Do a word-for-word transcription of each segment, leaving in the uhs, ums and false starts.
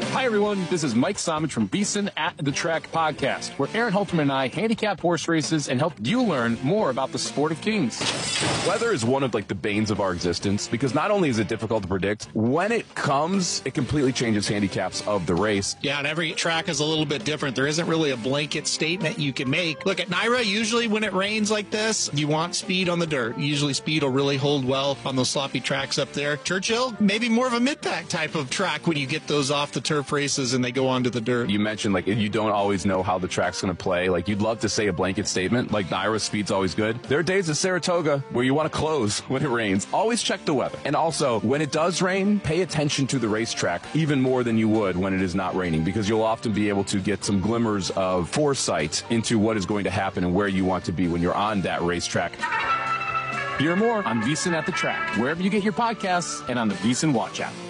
Hi, everyone. This is Mike Somich from VSiN at the Track podcast, where Aaron Halterman and I handicap horse races and help you learn more about the sport of kings. Weather is one of like the banes of our existence because not only is it difficult to predict, when it comes, it completely changes handicaps of the race. Yeah, and every track is a little bit different. There isn't really a blanket statement you can make. Look, at Naira, usually when it rains like this, you want speed on the dirt. Usually speed will really hold well on those sloppy tracks up there. Churchill, maybe more of a mid-pack type of track when you get those off the turf races and they go onto the dirt. You mentioned like you don't always know how the track's going to play. Like you'd love to say a blanket statement, like Naira's speed's always good. There are days at Saratoga where you want to close when it rains. Always check the weather. And also, when it does rain, pay attention to the racetrack even more than you would when it is not raining, because you'll often be able to get some glimmers of foresight into what is going to happen and where you want to be when you're on that racetrack. Hear more on VSiN at the Track, wherever you get your podcasts and on the VSiN Watch app.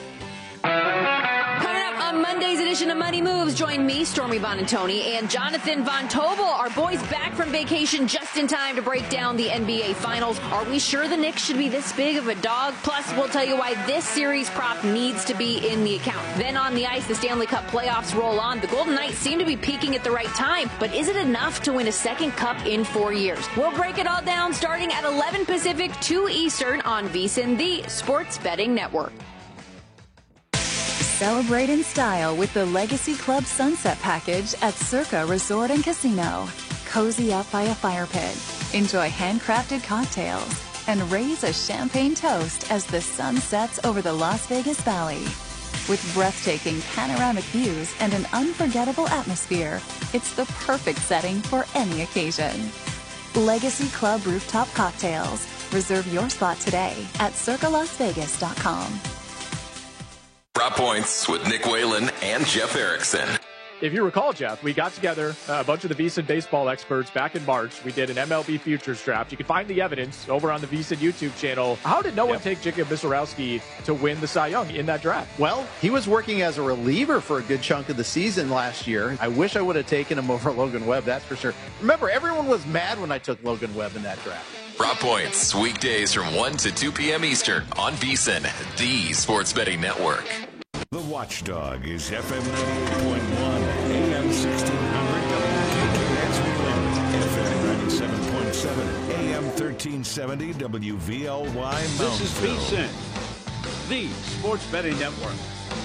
On Monday's edition of Money Moves, join me, Stormy Buonantony, and Jonathan Von Tobel. Our boys back from vacation just in time to break down the N B A Finals. Are we sure the Knicks should be this big of a dog? Plus, we'll tell you why this series prop needs to be in the account. Then on the ice, the Stanley Cup playoffs roll on. The Golden Knights seem to be peaking at the right time, but is it enough to win a second cup in four years? We'll break it all down starting at eleven Pacific, two Eastern on VSiN, the Sports Betting Network. Celebrate in style with the Legacy Club Sunset Package at Circa Resort and Casino. Cozy up by a fire pit, enjoy handcrafted cocktails, and raise a champagne toast as the sun sets over the Las Vegas Valley. With breathtaking panoramic views and an unforgettable atmosphere, it's the perfect setting for any occasion. Legacy Club Rooftop Cocktails. Reserve your spot today at circa las vegas dot com. Prop Points with Nick Whalen and Jeff Erickson. If you recall, Jeff, we got together uh, a bunch of the VSiN baseball experts back in March. We did an M L B futures draft. You can find the evidence over on the VSiN YouTube channel. How did no yep. one take Jacob Visarowski to win the Cy Young in that draft? Well, he was working as a reliever for a good chunk of the season last year. I wish I would have taken him over Logan Webb, that's for sure. Remember, everyone was mad when I took Logan Webb in that draft. Prop Points, weekdays from one to two p.m. Eastern on VSiN, the Sports Betting Network. The Watchdog is F M ninety-eight point one, A M sixteen hundred, W K K X Wheeling, F M ninety-seven point seven, A M thirteen seventy, W V L Y Moundsville. This is VSiN, the Sports Betting Network.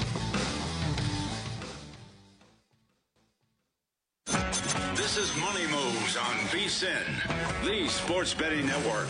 This is Money Moves on VSiN, the Sports Betting Network.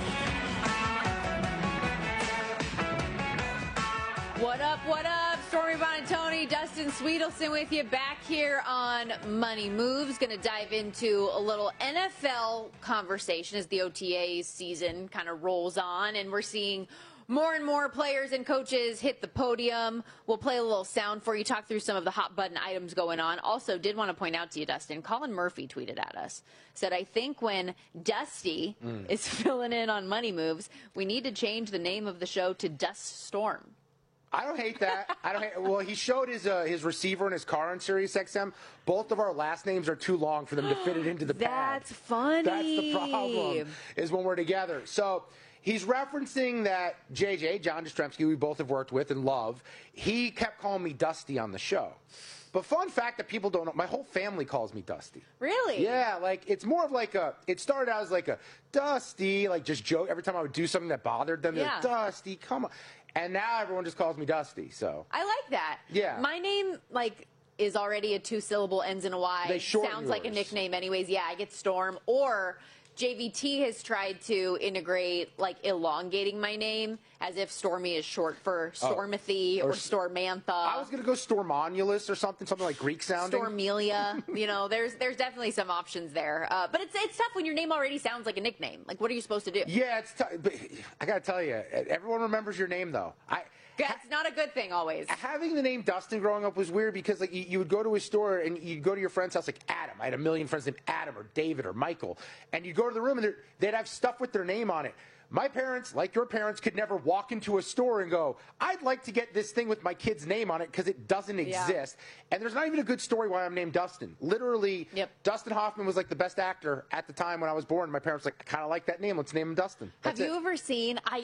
What up, what up? Stormy Buonantony, Dustin Sweetelson with you back here on Money Moves. Going to dive into a little N F L conversation as the O T A season kind of rolls on, and we're seeing more and more players and coaches hit the podium. We'll play a little sound for you, talk through some of the hot button items going on. Also, did want to point out to you, Dustin, Colin Murphy tweeted at us, said, I think when Dusty mm. is filling in on Money Moves, we need to change the name of the show to Dust Storm. I don't hate that. I don't hate. Well, he showed his uh, his receiver in his car on Sirius X M. Both of our last names are too long for them to fit it into the pad. That's funny. That's the problem, is when we're together. So he's referencing that J J, John Jastrzemski, we both have worked with and love, he kept calling me Dusty on the show. But fun fact that people don't know, my whole family calls me Dusty. Really? Yeah, like, it's more of like a, it started out as like a Dusty, like just joke. Every time I would do something that bothered them, they're yeah. like, Dusty, come on. And now everyone just calls me Dusty, so. I like that. Yeah. My name, like, is already a two-syllable, ends in a Y. They shorten Sounds yours. like a nickname anyways. Yeah, I get Storm. Or J V T has tried to integrate, like, elongating my name as if Stormy is short for Stormathy oh. or, or Stormantha. I was going to go Stormonulus or something, something like Greek sounding. Stormelia. You know, there's there's definitely some options there. Uh, but it's it's tough when your name already sounds like a nickname. Like, what are you supposed to do? Yeah, it's tough. But I got to tell you, everyone remembers your name, though. I. That's not a good thing always. Having the name Dustin growing up was weird because like you, you would go to a store and you'd go to your friend's house like Adam. I had a million friends named Adam or David or Michael. And you'd go to the room and they'd have stuff with their name on it. My parents, like your parents, could never walk into a store and go, I'd like to get this thing with my kid's name on it because it doesn't exist. Yeah. And there's not even a good story why I'm named Dustin. Literally, yep. Dustin Hoffman was like the best actor at the time when I was born. My parents were like, I kind of like that name. Let's name him Dustin. That's Have you it. ever seen... I.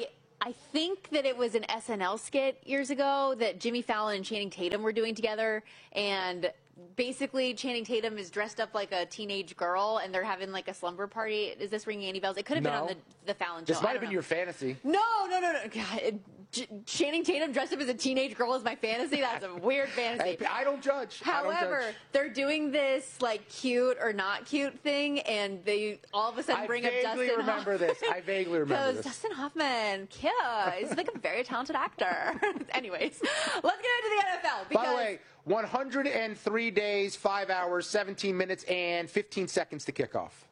I think that it was an S N L skit years ago that Jimmy Fallon and Channing Tatum were doing together, and basically Channing Tatum is dressed up like a teenage girl, and they're having like a slumber party. Is this ringing any bells? It could have No. been on the, the Fallon This show. might I have don't been know. your fantasy. No, no, no, no. God, it, J- Channing Tatum dressed up as a teenage girl is my fantasy. That's a weird fantasy. Hey, I don't judge. I don't However, judge. they're doing this like cute or not cute thing, and they all of a sudden I bring up vaguely Dustin remember Hoffman. this. I vaguely remember Because this. Dustin Hoffman, cute. He's like a very talented actor. Anyways, let's get into the N F L. Because By the way, one hundred three days, five hours, seventeen minutes, and fifteen seconds to kick off.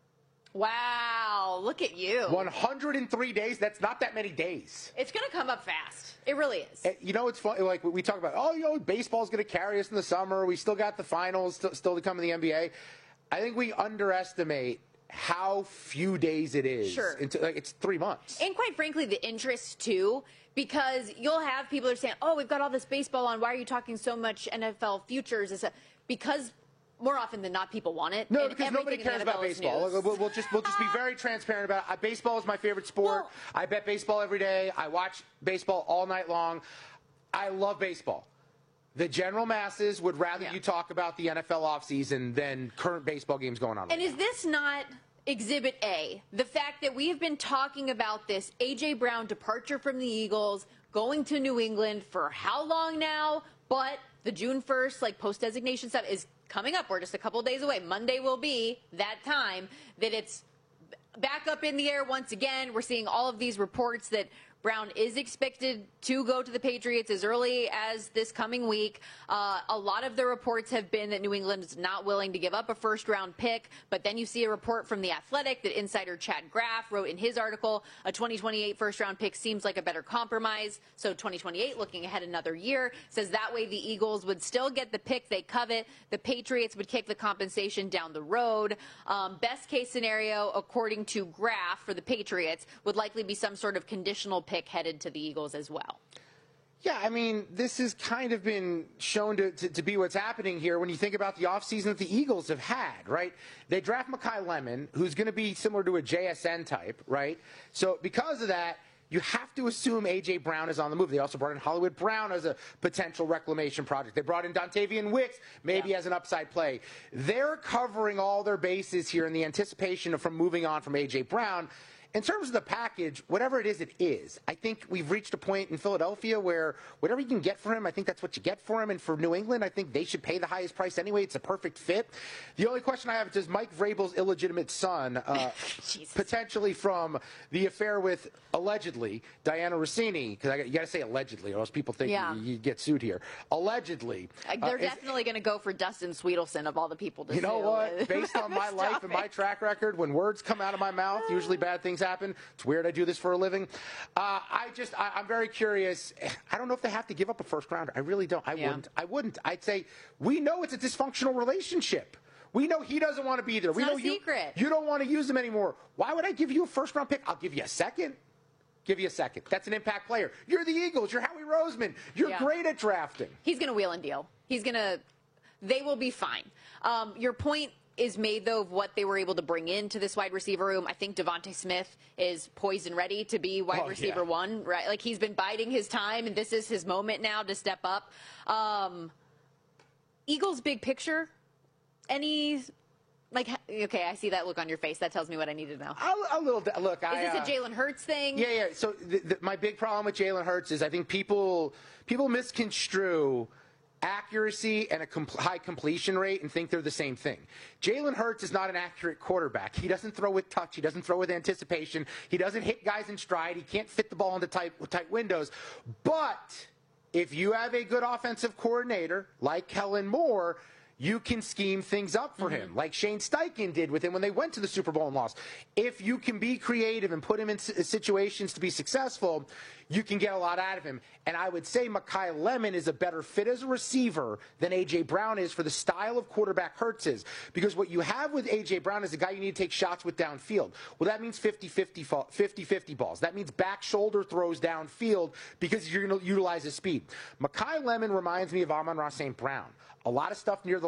wow, look at you. one hundred three days, that's not that many days. It's going to come up fast. It really is. Eh, You know, it's funny, like we talk about, oh, you know, baseball's going to carry us in the summer. We still got the finals st- still to come in the N B A. I think we underestimate how few days it is. Sure. Into, like, it's three months. And quite frankly, the interest too, because you'll have people that are saying, "Oh, we've got all this baseball on. Why are you talking so much N F L futures?" It's a, because more often than not, people want it. No, and because nobody everything in cares the N F L about is baseball. news. We'll, we'll just we'll just be very transparent about it. Uh, Baseball is my favorite sport. Well- I bet baseball every day. I watch baseball all night long. I love baseball. The general masses would rather Yeah. you talk about the N F L offseason than current baseball games going on. And right is this not Exhibit A? The fact that we have been talking about this A J Brown departure from the Eagles, going to New England for how long now? But the June first, like post-designation stuff is coming up. We're just a couple days away. Monday will be that time that it's back up in the air once again. We're seeing all of these reports that Brown is expected to go to the Patriots as early as this coming week. Uh, a lot of the reports have been that New England is not willing to give up a first-round pick, but then you see a report from The Athletic that insider Chad Graff wrote in his article, a twenty twenty-eight first-round pick seems like a better compromise. So twenty twenty-eight, looking ahead another year, says that way the Eagles would still get the pick they covet. The Patriots would kick the compensation down the road. Um, best case scenario, according to Graff, for the Patriots, would likely be some sort of conditional pick headed to the Eagles as well. Yeah, I mean, this has kind of been shown to, to, to be what's happening here when you think about the offseason that the Eagles have had, right? They draft Mekhi Lemon, who's going to be similar to a J S N type, right? So because of that, you have to assume A J Brown is on the move. They also brought in Hollywood Brown as a potential reclamation project. They brought in Dontavian Wicks, maybe Yeah. as an upside play. They're covering all their bases here in the anticipation of from moving on from A J Brown. In terms of the package, whatever it is, it is. I think we've reached a point in Philadelphia where whatever you can get for him, I think that's what you get for him. And for New England, I think they should pay the highest price anyway. It's a perfect fit. The only question I have is, does Mike Vrabel's illegitimate son, uh, potentially from the affair with, allegedly, Diana Rossini, because you got to say allegedly, or else people think Yeah. you, you get sued here. Allegedly. Uh, They're uh, is- definitely going to go for Dustin Sweetelson of all the people to you know sue. what? Based on my life Stop and my it. track record, when words come out of my mouth, usually bad things happen. It's weird I do this for a living. Uh, I just, I, I'm very curious. I don't know if they have to give up a first rounder. I really don't. I Yeah. wouldn't. I wouldn't. I'd say we know it's a dysfunctional relationship. We know he doesn't want to be there. It's we not know a you, secret. you don't want to use him anymore. Why would I give you a first round pick? I'll give you a second. Give you a second. That's an impact player. You're the Eagles. You're Howie Roseman. You're Yeah. great at drafting. He's going to wheel and deal. He's going to, they will be fine. Um, your point is made, though, of what they were able to bring into this wide receiver room. I think Devontae Smith is poised and ready to be wide Oh, receiver yeah. one, right? Like, he's been biding his time, and this is his moment now to step up. Um, Eagles' big picture, any, like, okay, I see that look on your face. That tells me what I need to know. A, a little. Look, Is I. this a uh, Jalen Hurts thing? Yeah, yeah. So the, the, my big problem with Jalen Hurts is I think people people misconstrue accuracy and a compl- high completion rate and think they're the same thing. Jalen Hurts is not an accurate quarterback. He doesn't throw with touch. He doesn't throw with anticipation. He doesn't hit guys in stride. He can't fit the ball into tight, tight windows. But if you have a good offensive coordinator like Kellen Moore, you can scheme things up for him, like Shane Steichen did with him when they went to the Super Bowl and lost. If you can be creative and put him in s- situations to be successful, you can get a lot out of him. And I would say Mekhi Lemon is a better fit as a receiver than A J Brown is for the style of quarterback Hurts is. Because what you have with A J Brown is a guy you need to take shots with downfield. Well, that means fifty-fifty balls. That means back shoulder throws downfield because you're going to utilize his speed. Mekhi Lemon reminds me of Amon-Ra Saint Brown. A lot of stuff near the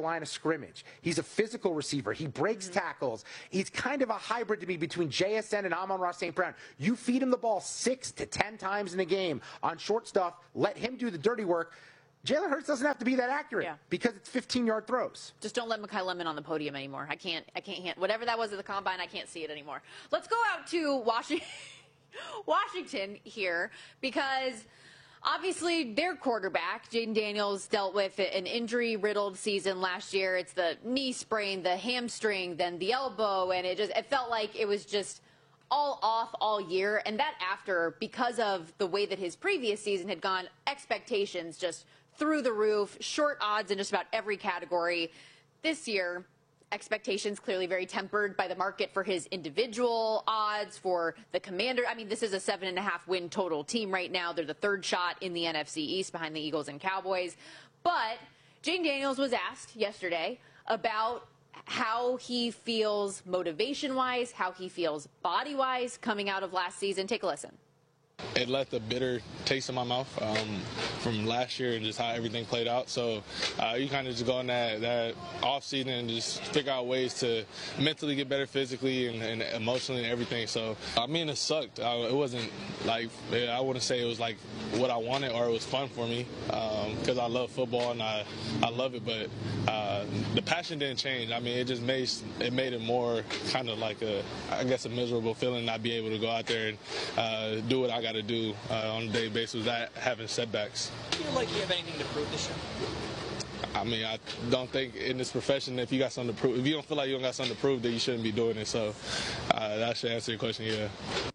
line of scrimmage. He's a physical receiver. He breaks mm-hmm. tackles. He's kind of a hybrid to me between J S N and Amon-Ra Saint Brown. You feed him the ball six to ten times in a game on short stuff, let him do the dirty work. Jalen Hurts doesn't have to be that accurate yeah. because it's fifteen-yard throws. Just don't let Mekhi Lemon on the podium anymore. I can't, I can't, hand, whatever that was at the Combine, I can't see it anymore. Let's go out to Washington, Washington here because obviously their quarterback, Jayden Daniels, dealt with an injury-riddled season last year. It's the knee sprain, the hamstring, then the elbow, and it just it felt like it was just all off all year. And that after, because of the way that his previous season had gone, expectations just through the roof, short odds in just about every category. This year, expectations clearly very tempered by the market for his individual odds, for the Commander. I mean, this is a seven and a half win total team right now. They're the third shot in the N F C East behind the Eagles and Cowboys. But Jayden Daniels was asked yesterday about how he feels motivation-wise, how he feels body-wise coming out of last season. Take a listen. It left a bitter taste in my mouth um, from last year and just how everything played out. So uh, you kind of just go in that, that off season and just figure out ways to mentally get better physically and, and emotionally and everything. So, I mean, it sucked. I, it wasn't like, I wouldn't say it was like what I wanted or it was fun for me because um, I love football and I, I love it. But uh, the passion didn't change. I mean, it just made it made it more kind of like a, I guess, a miserable feeling not be able to go out there and uh, do what I got to do uh, on a daily basis without having setbacks. Do you feel like you have anything to prove this year? I mean, I don't think in this profession, if you got something to prove, if you don't feel like you don't got something to prove, then you shouldn't be doing it. So uh, that should answer your question, yeah.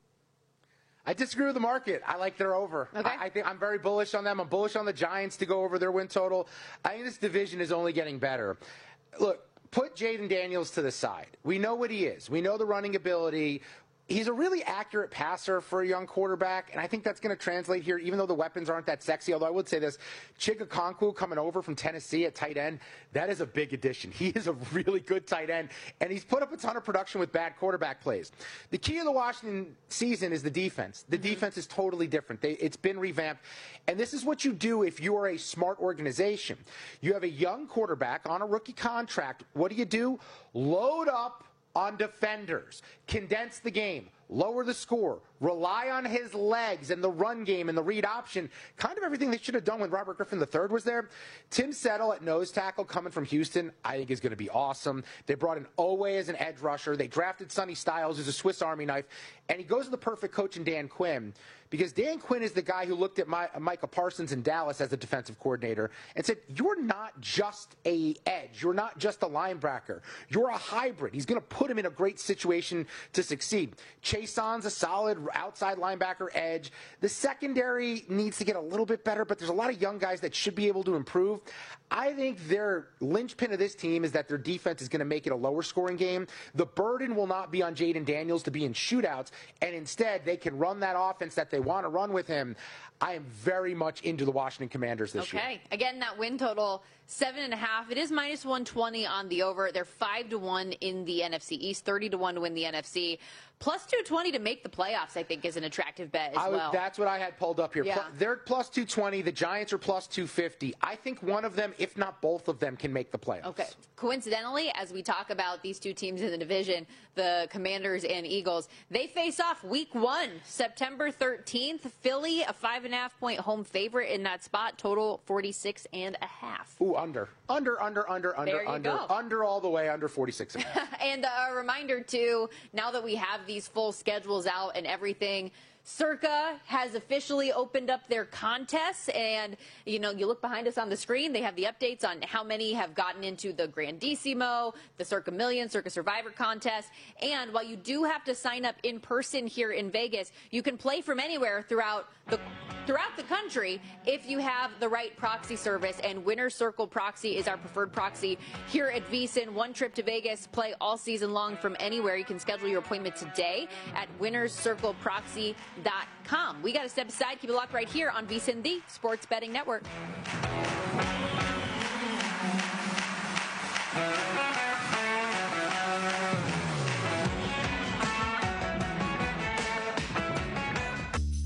I disagree with the market. I like they're over. Okay. I, I think I'm very bullish on them. I'm bullish on the Giants to go over their win total. I think this division is only getting better. Look, put Jayden Daniels to the side. We know what he is. We know the running ability. He's a really accurate passer for a young quarterback, and I think that's going to translate here, even though the weapons aren't that sexy. Although I would say this, Chig Okonkwo coming over from Tennessee at tight end, that is a big addition. He is a really good tight end, and he's put up a ton of production with bad quarterback plays. The key of the Washington season is the defense. The mm-hmm. defense is totally different. They, it's been revamped, and this is what you do if you are a smart organization. You have a young quarterback on a rookie contract. What do you do? Load up on defenders, condense the game, lower the score, rely on his legs and the run game and the read option, kind of everything they should have done when Robert Griffin the third was there. Tim Settle at nose tackle coming from Houston, I think is going to be awesome. They brought in Owe as an edge rusher. They drafted Sonny Styles, who's a Swiss Army knife, and he goes to the perfect coach in Dan Quinn, because Dan Quinn is the guy who looked at my, Micah Parsons in Dallas as a defensive coordinator and said, you're not just a edge. You're not just a linebacker. You're a hybrid. He's going to put him in a great situation to succeed. Chaison's a solid outside linebacker edge. The secondary needs to get a little bit better, but there's a lot of young guys that should be able to improve. I think their linchpin of this team is that their defense is going to make it a lower scoring game. The burden will not be on Jayden Daniels to be in shootouts, and instead they can run that offense that they want to run with him. I am very much into the Washington Commanders this okay. year. Okay. Again, that win total, seven and a half. It is minus one twenty on the over. They're five to one in the N F C East, thirty to one to win the N F C. Plus two twenty to make the playoffs, I think, is an attractive bet as I, well. That's what I had pulled up here. Yeah. They're plus two twenty. The Giants are plus two fifty. I think one of them, if not both of them, can make the playoffs. Okay. Coincidentally, as we talk about these two teams in the division, the Commanders and Eagles, they face off week one, September thirteenth. Philly, a five and a half point home favorite in that spot, total forty-six and a half. Ooh, under. Under, under, under, under, under. Go. Under all the way, under forty-six and a half. And a reminder, too, now that we have these full schedules out and everything, Circa has officially opened up their contests, and, you know, you look behind us on the screen, they have the updates on how many have gotten into the Grandissimo, the Circa Million, Circa Survivor contest, and while you do have to sign up in person here in Vegas, you can play from anywhere throughout the throughout the country if you have the right proxy service, and Winner's Circle Proxy is our preferred proxy here at VSiN. One trip to Vegas, play all season long from anywhere. You can schedule your appointment today at winners circle proxy dot com. We got to step aside. Keep it locked right here on VSiN, the Sports Betting Network.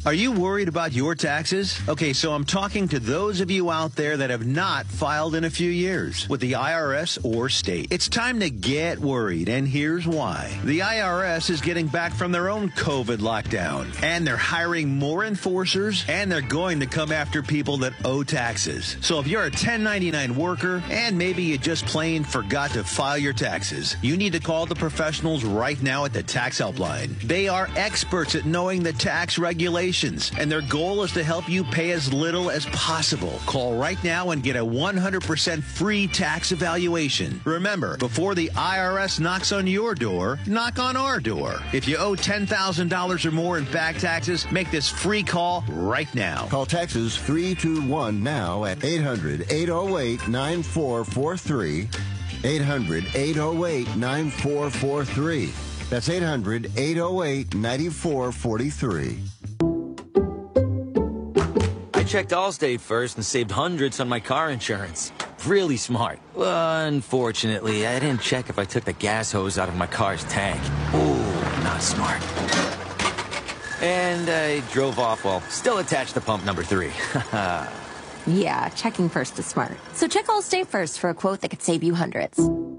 Are you worried about your taxes? Okay, so I'm talking to those of you out there that have not filed in a few years with the I R S or state. It's time to get worried, and here's why. The I R S is getting back from their own COVID lockdown, and they're hiring more enforcers, and they're going to come after people that owe taxes. So if you're a ten ninety-nine worker, and maybe you just plain forgot to file your taxes, you need to call the professionals right now at the Tax Helpline. They are experts at knowing the tax regulations, and their goal is to help you pay as little as possible. Call right now and get a one hundred percent free tax evaluation. Remember, before the I R S knocks on your door, knock on our door. If you owe ten thousand dollars or more in back taxes, make this free call right now. Call Texas three two one now at eight hundred, eight oh eight, nine four four three. eight hundred, eight oh eight, nine four four three. That's eight hundred, eight oh eight, nine four four three. I checked Allstate first and saved hundreds on my car insurance. Really smart. Unfortunately, I didn't check if I took the gas hose out of my car's tank. Ooh, not smart. And I drove off while still attached to pump number three. Yeah, checking first is smart. So check Allstate first for a quote that could save you hundreds.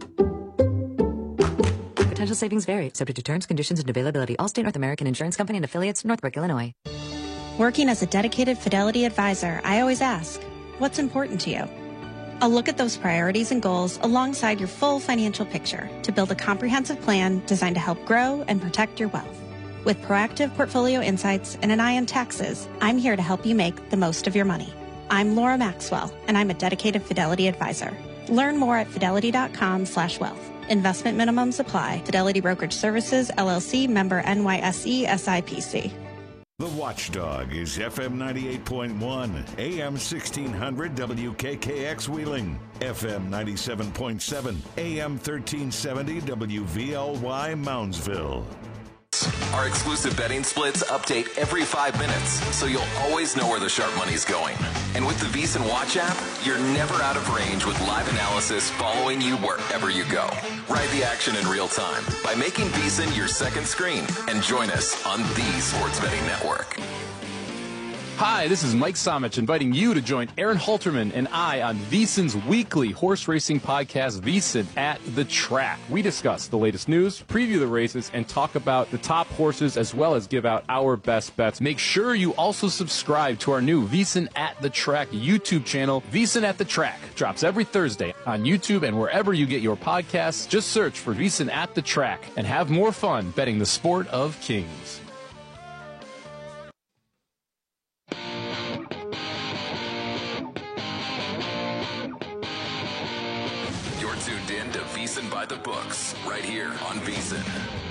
Potential savings vary, subject to terms, conditions, and availability. Allstate North American Insurance Company and affiliates, Northbrook, Illinois. Working as a dedicated Fidelity advisor, I always ask, what's important to you? I'll look at those priorities and goals alongside your full financial picture to build a comprehensive plan designed to help grow and protect your wealth. With proactive portfolio insights and an eye on taxes, I'm here to help you make the most of your money. I'm Laura Maxwell, and I'm a dedicated Fidelity advisor. Learn more at fidelity.com slash wealth. Investment minimums apply. Fidelity Brokerage Services, L L C, member N Y S E, S I P C. The Watchdog is F M ninety-eight point one, A M sixteen hundred W K K X Wheeling, F M ninety-seven point seven, A M thirteen seventy W V L Y Moundsville. Our exclusive betting splits update every five minutes, so you'll always know where the sharp money's going. And with the VSiN Watch app, you're never out of range with live analysis following you wherever you go. Ride the action in real time by making VSiN your second screen and join us on the Sports Betting Network. Hi, this is Mike Somich inviting you to join Aaron Halterman and I on VSiN's weekly horse racing podcast, VSiN at the Track. We discuss the latest news, preview the races, and talk about the top horses as well as give out our best bets. Make sure you also subscribe to our new VSiN at the Track YouTube channel. VSiN at the Track drops every Thursday on YouTube and wherever you get your podcasts. Just search for VSiN at the Track and have more fun betting the sport of kings. Tuned in to VSiN by the Books, right here on VSiN.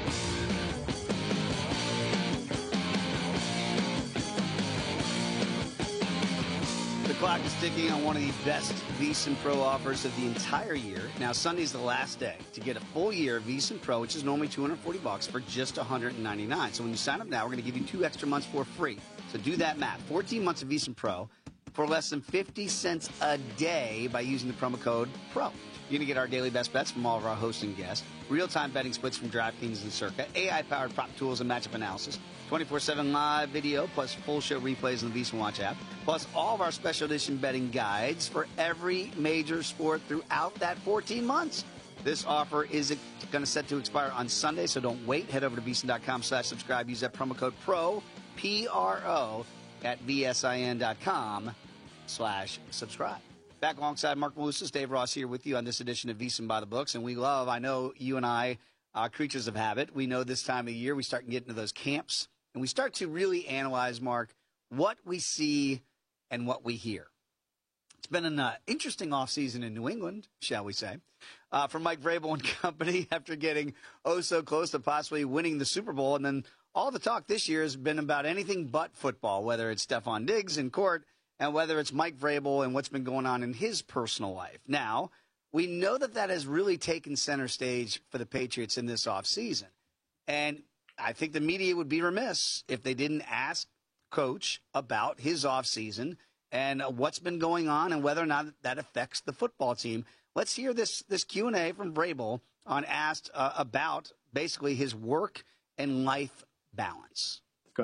The clock is ticking on one of the best VSiN Pro offers of the entire year. Now, Sunday's the last day to get a full year of VSiN Pro, which is normally two hundred forty bucks for just one hundred ninety-nine dollars. So when you sign up now, we're going to give you two extra months for free. So do that math. fourteen months of VSiN Pro for less than fifty cents a day by using the promo code PRO. You're going to get our daily best bets from all of our hosts and guests, real-time betting splits from DraftKings and Circa, A I-powered prop tools and matchup analysis, twenty-four seven live video, plus full show replays on the VSiN Watch app, plus all of our special edition betting guides for every major sport throughout that fourteen months. This offer is going to set to expire on Sunday, so don't wait. Head over to VSiN.com slash subscribe. Use that promo code PRO, P R O, at VSIN.com slash subscribe. Back alongside Mark Malusis, Dave Ross here with you on this edition of VSiN by the Books. And we love, I know you and I are creatures of habit. We know this time of year we start getting into those camps. And we start to really analyze, Mark, what we see and what we hear. It's been an uh, interesting offseason in New England, shall we say, uh, for Mike Vrabel and company after getting oh so close to possibly winning the Super Bowl. And then all the talk this year has been about anything but football, whether it's Stephon Diggs in court, and whether it's Mike Vrabel and what's been going on in his personal life. Now, we know that that has really taken center stage for the Patriots in this offseason. And I think the media would be remiss if they didn't ask Coach about his offseason and what's been going on and whether or not that affects the football team. Let's hear this this Q and A from Vrabel on asked uh, about basically his work and life balance. Go ahead.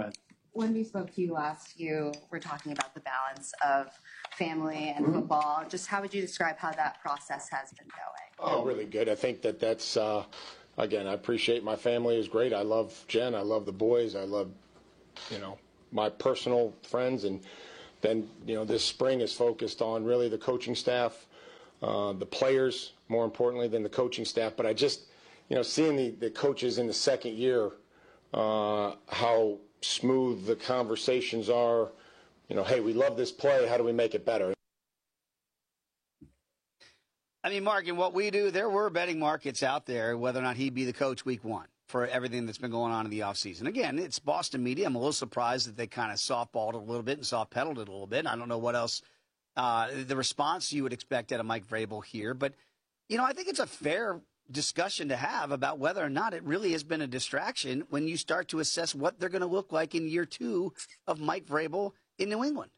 When we spoke to you last, you were talking about the balance of family and Mm-hmm. football. Just how would you describe how that process has been going? Oh, really good. I think that that's, uh, again, I appreciate my family is great. I love Jen. I love the boys. I love, you know, my personal friends. And then, you know, this spring is focused on really the coaching staff, uh, the players, more importantly than the coaching staff. But I just, you know, seeing the, the coaches in the second year, uh, how smooth the conversations are, you know, hey, we love this play. How do we make it better? I mean, Mark, in what we do, there were betting markets out there whether or not he'd be the coach week one for everything that's been going on in the offseason. Again, it's Boston media. I'm a little surprised that they kind of softballed it a little bit and soft-pedaled it a little bit. I don't know what else uh, the response you would expect out of Mike Vrabel here. But, you know, I think it's a fair discussion to have about whether or not it really has been a distraction when you start to assess what they're going to look like in year two of Mike Vrabel in New England.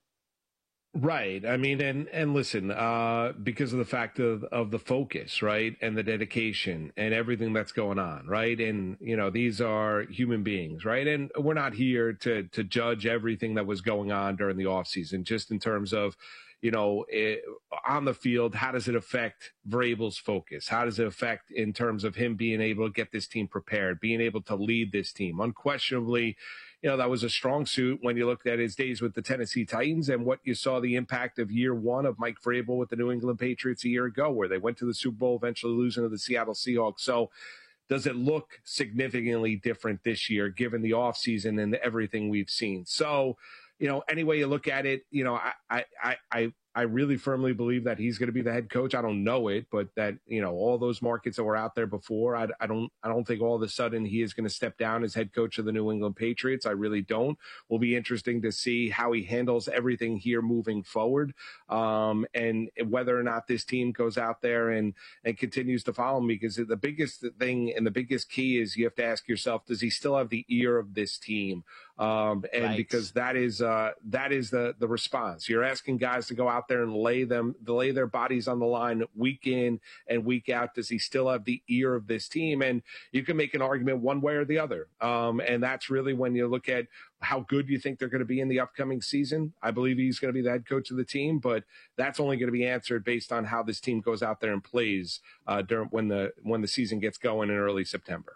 Right. I mean, and, and listen, uh, because of the fact of, of the focus, right, and the dedication and everything that's going on, right? And, you know, these are human beings, right? And we're not here to, to judge everything that was going on during the offseason, just in terms of, you know, it, on the field, how does it affect Vrabel's focus? How does it affect in terms of him being able to get this team prepared, being able to lead this team? Unquestionably, you know, that was a strong suit when you looked at his days with the Tennessee Titans and what you saw the impact of year one of Mike Vrabel with the New England Patriots a year ago, where they went to the Super Bowl, eventually losing to the Seattle Seahawks. So does it look significantly different this year, given the offseason and everything we've seen? So, you know, any way you look at it, you know, I, I, I, I really firmly believe that he's going to be the head coach. I don't know it, but that, you know, all those markets that were out there before, I, I don't, I don't think all of a sudden he is going to step down as head coach of the New England Patriots. I really don't. Will be interesting to see how he handles everything here moving forward, um, and whether or not this team goes out there and and continues to follow him. Because the biggest thing and the biggest key is you have to ask yourself: does he still have the ear of this team? Um, and right. because that is uh, that is the the response. You're asking guys to go out there and lay them, to lay their bodies on the line week in and week out. Does he still have the ear of this team? And you can make an argument one way or the other. Um, and that's really when you look at how good you think they're going to be in the upcoming season. I believe he's going to be the head coach of the team, but that's only going to be answered based on how this team goes out there and plays uh, during when the when the season gets going in early September.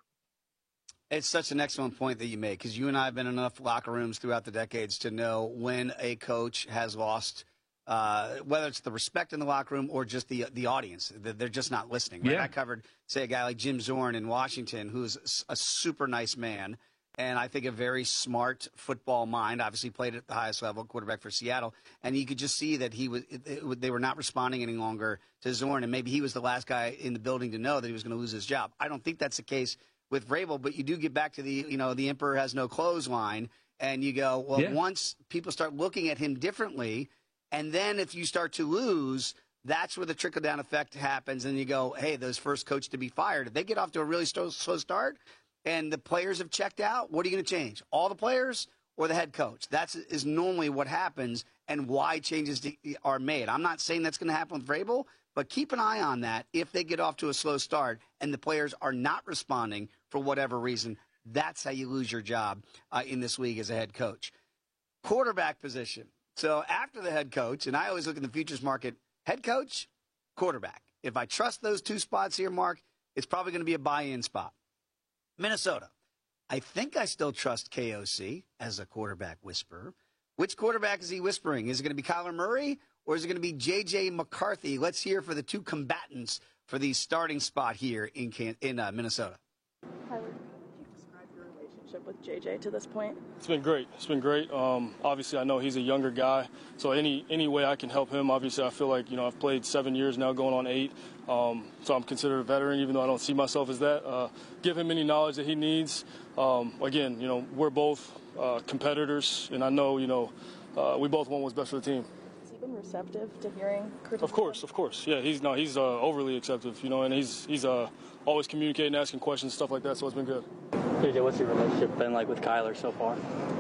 It's such an excellent point that you make, because you and I have been in enough locker rooms throughout the decades to know when a coach has lost, uh, whether it's the respect in the locker room or just the the audience. They're just not listening. Right? Yeah. I covered, say, a guy like Jim Zorn in Washington, who's a super nice man, and I think a very smart football mind. Obviously played at the highest level, quarterback for Seattle, and you could just see that he was. It, it, they were not responding any longer to Zorn, and maybe he was the last guy in the building to know that he was going to lose his job. I don't think that's the case with Vrabel, but you do get back to the, you know, the emperor has no clothes line, and you go, well, yeah. once people start looking at him differently, and then if you start to lose, that's where the trickle-down effect happens, and you go, hey, those first coach to be fired, if they get off to a really slow, slow start and the players have checked out, what are you going to change? All the players or the head coach? That is normally what happens and why changes are made. I'm not saying that's going to happen with Vrabel, but keep an eye on that. If they get off to a slow start and the players are not responding for whatever reason, that's how you lose your job uh, in this league as a head coach. Quarterback position. So after the head coach, and I always look in the futures market, head coach, quarterback. If I trust those two spots here, Mark, it's probably going to be a buy-in spot. Minnesota. I think I still trust K O C as a quarterback whisperer. Which quarterback is he whispering? Is it going to be Kyler Murray? Or is it going to be J J McCarthy? Let's hear for the two combatants for the starting spot here in Can- in uh, Minnesota. Tyler, how would you describe your relationship with J J to this point? It's been great. It's been great. Um, obviously, I know he's a younger guy, so any any way I can help him. Obviously, I feel like, you know, I've played seven years now, going on eight, um, so I'm considered a veteran, even though I don't see myself as that. Uh, give him any knowledge that he needs. Um, again, you know, we're both uh, competitors, and I know, you know, uh, we both want what's best for the team. Been receptive to hearing criticism? Of course, of course. Yeah, he's no, he's uh, overly acceptive, you know, and he's he's uh, always communicating, asking questions, stuff like that. So it's been good. J J, what's your relationship been like with Kyler so far?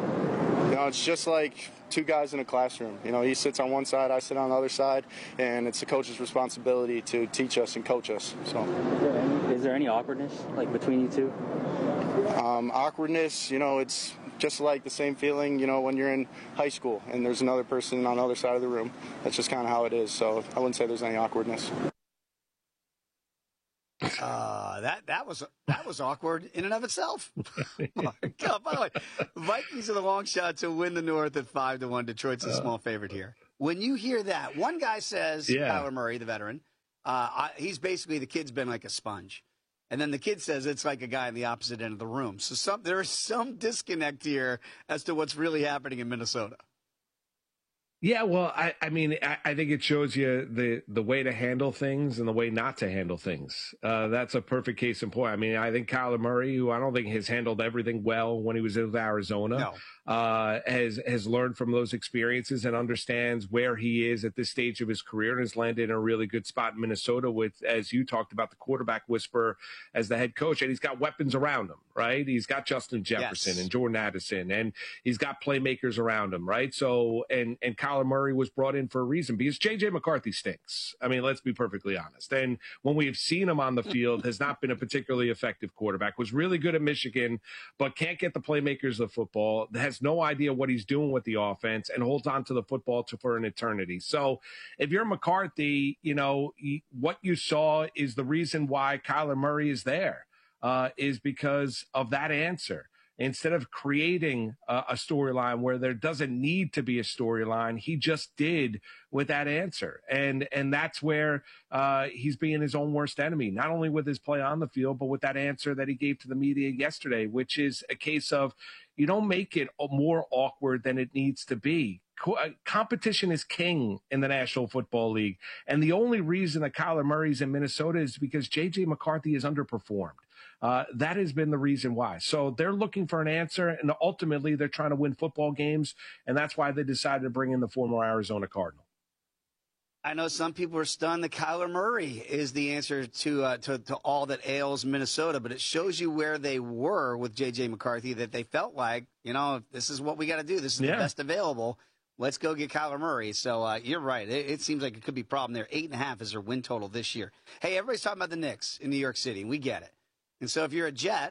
You know, it's just like two guys in a classroom. You know, he sits on one side, I sit on the other side, and it's the coach's responsibility to teach us and coach us. So, is there any, is there any awkwardness like between you two? Um, awkwardness, you know, it's just like the same feeling, you know, when you're in high school and there's another person on the other side of the room. That's just kind of how it is. So I wouldn't say there's any awkwardness. Uh, that that was that was awkward in and of itself. Oh, God, by the way, Vikings are the long shot to win the North at five to one. Detroit's a small favorite here. When you hear that, one guy says, Yeah. Kyler Murray, the veteran, uh, I, he's basically the kid's been like a sponge. And then the kid says it's like a guy in the opposite end of the room. So some there is some disconnect here as to what's really happening in Minnesota. Yeah, well, I, I mean, I, I think it shows you the, the way to handle things and the way not to handle things. Uh, that's a perfect case in point. I mean, I think Kyler Murray, who I don't think has handled everything well when he was with Arizona, No. uh, has has learned from those experiences and understands where he is at this stage of his career and has landed in a really good spot in Minnesota with, as you talked about, the quarterback whisperer as the head coach. And he's got weapons around him, right? He's got Justin Jefferson Yes. and Jordan Addison, and he's got playmakers around him, right? So, and, and Kyler Murray was brought in for a reason because J J McCarthy stinks. I mean, let's be perfectly honest. And when we have seen him on the field, has not been a particularly effective quarterback, was really good at Michigan, but can't get the playmakers of football, has no idea what he's doing with the offense, and holds on to the football to, for an eternity. So if you're McCarthy, you know, he, what you saw is the reason why Kyler Murray is there, uh, is because of that answer. Instead of creating a, a storyline where there doesn't need to be a storyline, he just did with that answer. And and that's where uh, he's being his own worst enemy, not only with his play on the field, but with that answer that he gave to the media yesterday, which is a case of you don't make it more awkward than it needs to be. Co- competition is king in the National Football League. And the only reason that Kyler Murray's in Minnesota is because J J McCarthy has underperformed. Uh, that has been the reason why. So they're looking for an answer, and ultimately they're trying to win football games, and that's why they decided to bring in the former Arizona Cardinal. I know some people are stunned that Kyler Murray is the answer to, uh, to to all that ails Minnesota, but it shows you where they were with J J McCarthy, that they felt like, you know, this is what we got to do. This is Yeah. the best available. Let's go get Kyler Murray. So uh, you're right. It, it seems like it could be a problem there. Eight and a half is their win total this year. Hey, everybody's talking about the Knicks in New York City. We get it. And so if you're a Jet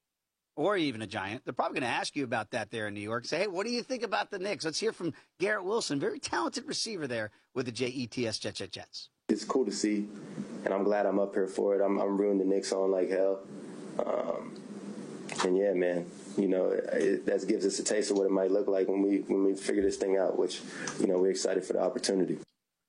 or even a Giant, they're probably going to ask you about that there in New York. Say, hey, what do you think about the Knicks? Let's hear from Garrett Wilson, very talented receiver there with the J E T S Jet Jet Jets. It's cool to see, and I'm glad I'm up here for it. I'm, I'm rooting the Knicks on like hell. Um, and yeah, man, you know, it, that gives us a taste of what it might look like when we when we figure this thing out, which, you know, we're excited for the opportunity.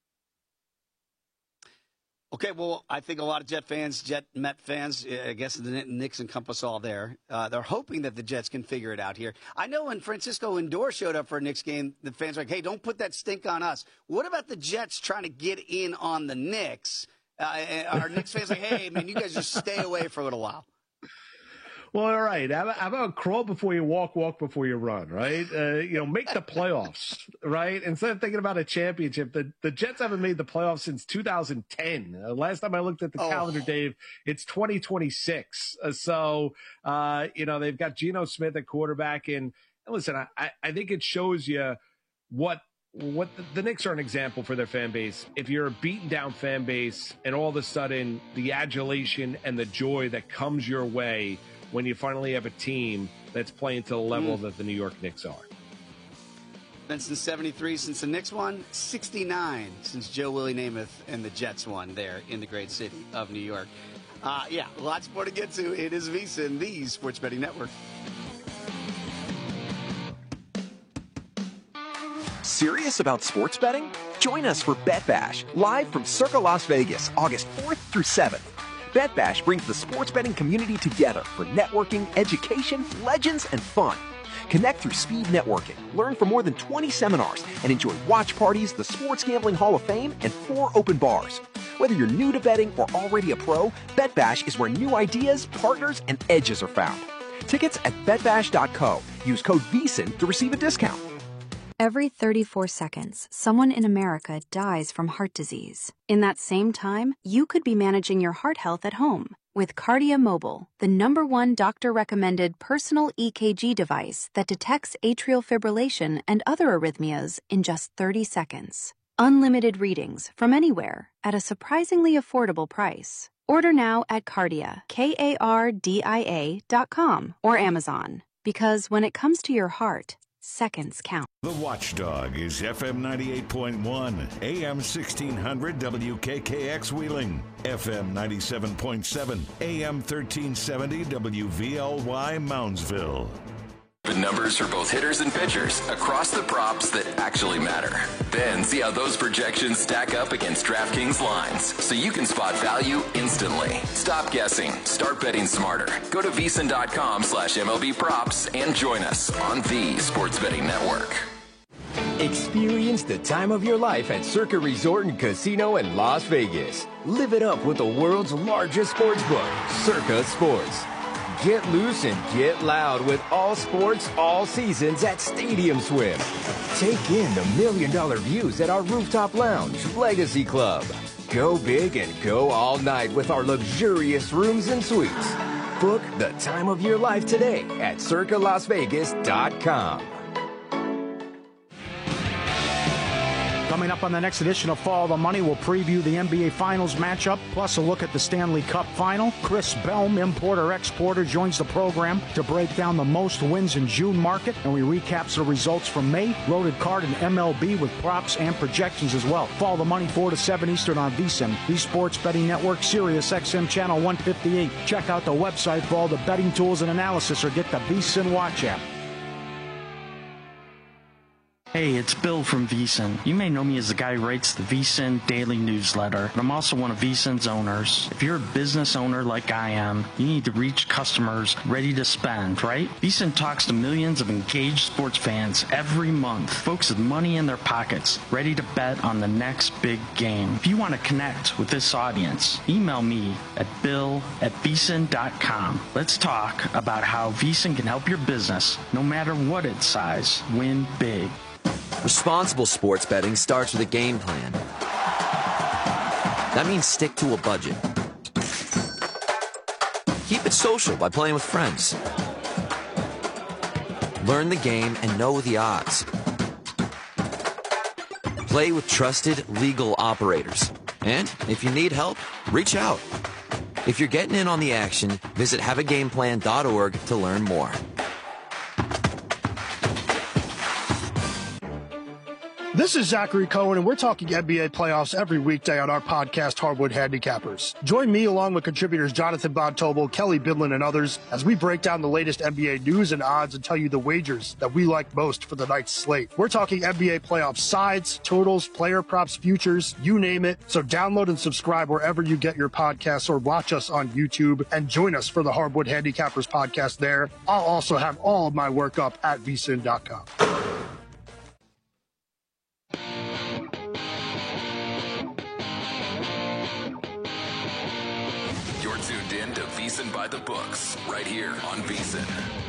Okay, well, I think a lot of Jet fans, Jet Met fans, I guess the Knicks encompass all there. Uh, they're hoping that the Jets can figure it out here. I know when Francisco Lindor showed up for a Knicks game, the fans were like, hey, don't put that stink on us. What about the Jets trying to get in on the Knicks? Uh, are Knicks fans like, hey, man, you guys just stay away for a little while? Well, all right. How about, how about crawl before you walk, walk before you run, right? Uh, you know, make the playoffs, right? Instead of thinking about a championship, the, the Jets haven't made the playoffs since two thousand ten. Uh, last time I looked at the Oh. calendar, Dave, it's twenty twenty-six. Uh, so, uh, you know, they've got Geno Smith at quarterback. And, and listen, I, I, I think it shows you what what the, the Knicks are an example for their fan base. If you're a beaten down fan base and all of a sudden the adulation and the joy that comes your way when you finally have a team that's playing to the level Mm. that the New York Knicks are. Been since seventy-three since the Knicks won, sixty-nine since Joe Willie Namath and the Jets won there in the great city of New York. Uh, yeah, lots more to get to. It is VSiN, the Sports Betting Network. Serious about sports betting? Join us for Bet Bash, live from Circa Las Vegas, August fourth through seventh. Bet Bash brings the sports betting community together for networking, education, legends, and fun. Connect through speed networking, learn from more than twenty seminars, and enjoy watch parties, the Sports Gambling Hall of Fame, and four open bars. Whether you're new to betting or already a pro, Bet Bash is where new ideas, partners, and edges are found. Tickets at bet bash dot co. Use code VSiN to receive a discount. Every thirty-four seconds, someone in America dies from heart disease. In that same time, you could be managing your heart health at home with Cardia Mobile, the number one doctor-recommended personal E K G device that detects atrial fibrillation and other arrhythmias in just thirty seconds. Unlimited readings from anywhere at a surprisingly affordable price. Order now at Kardia, K A R D I A dot com or Amazon. Because when it comes to your heart, seconds count. The Watchdog is F M ninety-eight point one, A M sixteen hundred W K K X Wheeling, F M ninety-seven point seven, A M thirteen seventy W V L Y Moundsville. The numbers for both hitters and pitchers across the props that actually matter. Then see how those projections stack up against DraftKings lines so you can spot value instantly. Stop guessing. Start betting smarter. Go to VSiN.com slash MLB props and join us on the Sports Betting Network. Experience the time of your life at Circa Resort and Casino in Las Vegas. Live it up with the world's largest sports book, Circa Sports. Get loose and get loud with all sports, all seasons at Stadium Swim. Take in the million dollar views at our rooftop lounge, Legacy Club. Go big and go all night with our luxurious rooms and suites. Book the time of your life today at circa las vegas dot com. Coming up on the next edition of Follow the Money, we'll preview the N B A Finals matchup, plus a look at the Stanley Cup Final. Chris Belm, importer-exporter, joins the program to break down the most wins in June market, and we recap the results from May, loaded card and M L B with props and projections as well. Follow the Money four to seven Eastern on VSiN, the Sports Betting Network, Sirius X M Channel one fifty-eight. Check out the website for all the betting tools and analysis, or get the VSiN Watch app. Hey, it's Bill from VSiN. You may know me as the guy who writes the VSiN Daily Newsletter, but I'm also one of VSiN's owners. If you're a business owner like I am, you need to reach customers ready to spend, right? VSiN talks to millions of engaged sports fans every month, folks with money in their pockets, ready to bet on the next big game. If you want to connect with this audience, email me at bill at vsin dot com. Let's talk about how VSiN can help your business, no matter what its size, win big. Responsible sports betting starts with a game plan. That means stick to a budget. Keep it social by playing with friends. Learn the game and know the odds. Play with trusted legal operators. And if you need help, reach out. If you're getting in on the action, visit have a game plan dot org to learn more. This is Zachary Cohen, and we're talking N B A playoffs every weekday on our podcast, Hardwood Handicappers. Join me along with contributors Jonathan Von Tobel, Kelly Bidlin, and others as we break down the latest N B A news and odds and tell you the wagers that we like most for the night's slate. We're talking N B A playoff sides, totals, player props, futures, you name it. So download and subscribe wherever you get your podcasts or watch us on YouTube and join us for the Hardwood Handicappers podcast there. I'll also have all of my work up at v sin dot com. VSiN by the books, right here on VSiN.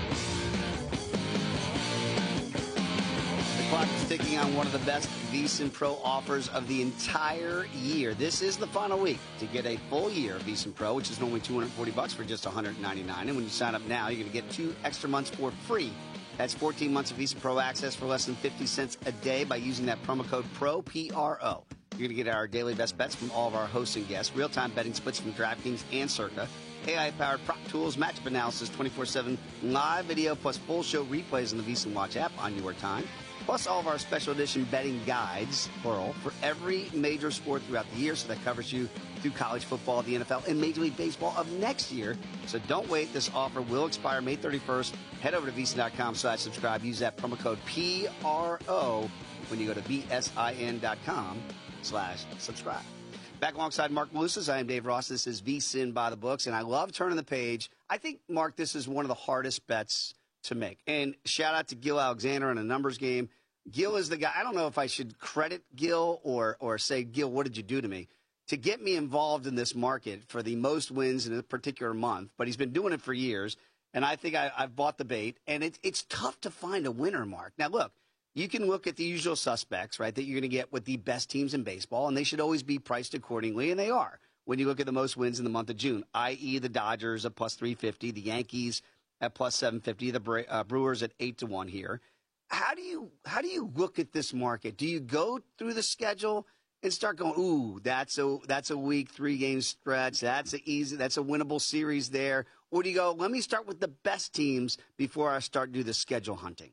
The clock is ticking on one of the best VSiN Pro offers of the entire year. This is the final week to get a full year of VSiN Pro, which is normally two hundred forty bucks for just one hundred ninety-nine. And when you sign up now, you're going to get two extra months for free. That's fourteen months of VSiN Pro access for less than fifty cents a day by using that promo code PRO, P R O. You're going to get our daily best bets from all of our hosts and guests, real-time betting splits from DraftKings and Circa, A I-powered prop tools, matchup analysis, twenty-four seven live video, plus full show replays on the VSiN Watch app on your time, plus all of our special edition betting guides, plural, for every major sport throughout the year. So that covers you through college football, the N F L, and Major League Baseball of next year. So don't wait. This offer will expire May thirty-first. Head over to V S I N dot com slash subscribe. Use that promo code P R O when you go to V S I N dot com slash subscribe. Back alongside Mark Malusis, I am Dave Ross. This is VSiN by the books, and I love turning the page. I think, Mark, this is one of the hardest bets to make. And shout out to Gil Alexander in a numbers game. Gil is the guy. I don't know if I should credit Gil or or say, Gil, what did you do to me? To get me involved in this market for the most wins in a particular month. But he's been doing it for years, and I think I, I've bought the bait. And it, it's tough to find a winner, Mark. Now, look. You can look at the usual suspects, right, that you're going to get with the best teams in baseball, and they should always be priced accordingly, and they are. When you look at the most wins in the month of June, that is the Dodgers at plus three fifty, the Yankees at plus seven fifty, the Bre- uh, Brewers at eight to one here. How do you how do you look at this market? Do you go through the schedule and start going, ooh, that's a that's a weak three-game stretch. That's a easy, that's a winnable series there. Or do you go, let me start with the best teams before I start do the schedule hunting?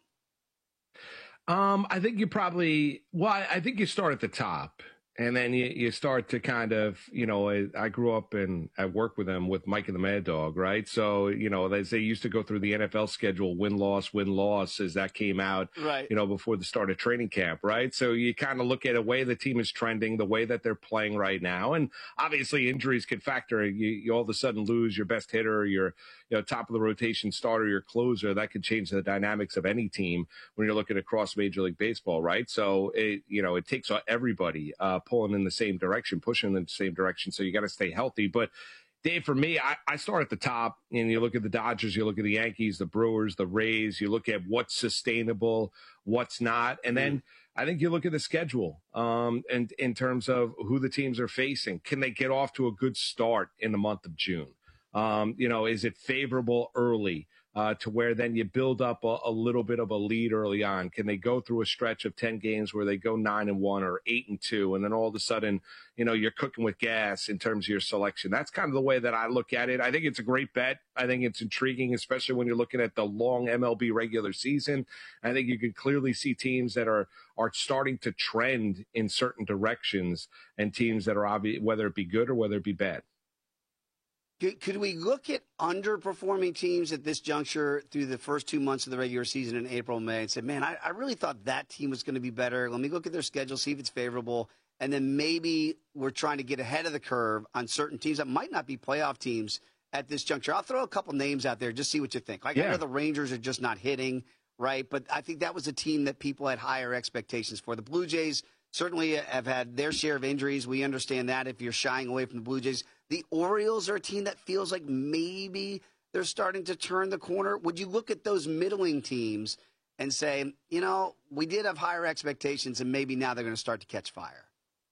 Um, I think you probably, well, I, I think you start at the top. And then you, you start to kind of, you know, I, I grew up and I worked with them with Mike and the Mad Dog, right? So, you know, they, they used to go through the N F L schedule, win-loss, win-loss, as that came out, right. you know, before the start of training camp, right? So you kind of look at the way the team is trending, the way that they're playing right now. And obviously injuries can factor. You, you all of a sudden lose your best hitter, your, you know, top of the rotation starter, your closer. That could change the dynamics of any team when you're looking across Major League Baseball, right? So, it, you know, it takes everybody, uh, pulling in the same direction, pushing in the same direction. So you got to stay healthy. But Dave, for me, I, I start at the top, and you look at the Dodgers, you look at the Yankees, the Brewers, the Rays, you look at what's sustainable, what's not. And then I think you look at the schedule, um, and in terms of who the teams are facing. Can they get off to a good start in the month of June? Um, you know, is it favorable early? Uh, to where then you build up a, a little bit of a lead early on? Can they go through a stretch of ten games where they go nine and one or eight and two, and then all of a sudden, you know, you're cooking with gas in terms of your selection? That's kind of the way that I look at it. I think it's a great bet. I think it's intriguing, especially when you're looking at the long M L B regular season. I think you can clearly see teams that are are starting to trend in certain directions, and teams that are obvious, whether it be good or whether it be bad. Could, could we look at underperforming teams at this juncture through the first two months of the regular season in April, May, and say, man, I, I really thought that team was going to be better. Let me look at their schedule, see if it's favorable. And then maybe we're trying to get ahead of the curve on certain teams that might not be playoff teams at this juncture. I'll throw a couple names out there, just see what you think. Like, yeah. I know the Rangers are just not hitting, right? But I think that was a team that people had higher expectations for. The Blue Jays certainly have had their share of injuries. We understand that if you're shying away from the Blue Jays. The Orioles are a team that feels like maybe they're starting to turn the corner. Would you look at those middling teams and say, you know, we did have higher expectations, and maybe now they're going to start to catch fire?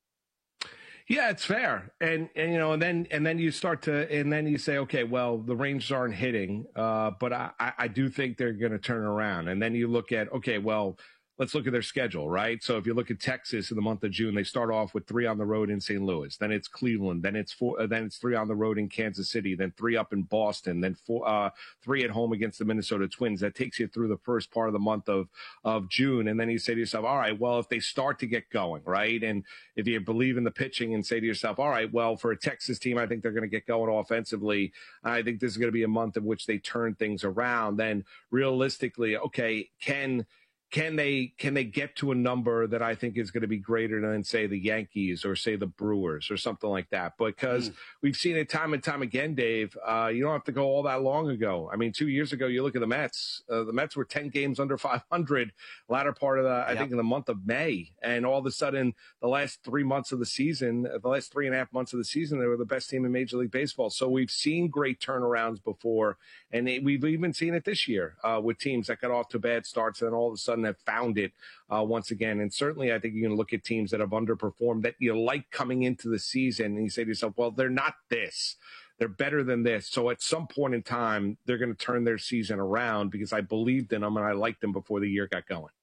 Yeah, it's fair. And, and, you know, and then, and then you start to, and then you say, okay, well, the Rangers aren't hitting, uh, but I, I do think they're going to turn around. And then you look at, okay, well, let's look at their schedule, right? So if you look at Texas in the month of June, they start off with three on the road in Saint Louis. Then it's Cleveland. Then it's four. Uh, then it's three on the road in Kansas City. Then three up in Boston. Then four, uh, three at home against the Minnesota Twins. That takes you through the first part of the month of of June. And then you say to yourself, all right, well, if they start to get going, right, and if you believe in the pitching and say to yourself, all right, well, for a Texas team, I think they're going to get going offensively. I think this is going to be a month in which they turn things around. Then realistically, okay, can Can they can they get to a number that I think is going to be greater than, say, the Yankees or, say, the Brewers or something like that? Because mm. we've seen it time and time again, Dave. Uh, you don't have to go all that long ago. I mean, two years ago, you look at the Mets. Uh, the Mets were ten games under five hundred latter part of the, I yep. think, in the month of May. And all of a sudden, the last three months of the season, the last three and a half months of the season, they were the best team in Major League Baseball. So we've seen great turnarounds before. And it, we've even seen it this year uh, with teams that got off to bad starts and then all of a sudden have found it uh, once again. And certainly I think you can look at teams that have underperformed that you like coming into the season and you say to yourself, well, they're not this. They're better than this. So at some point in time, they're going to turn their season around because I believed in them and I liked them before the year got going.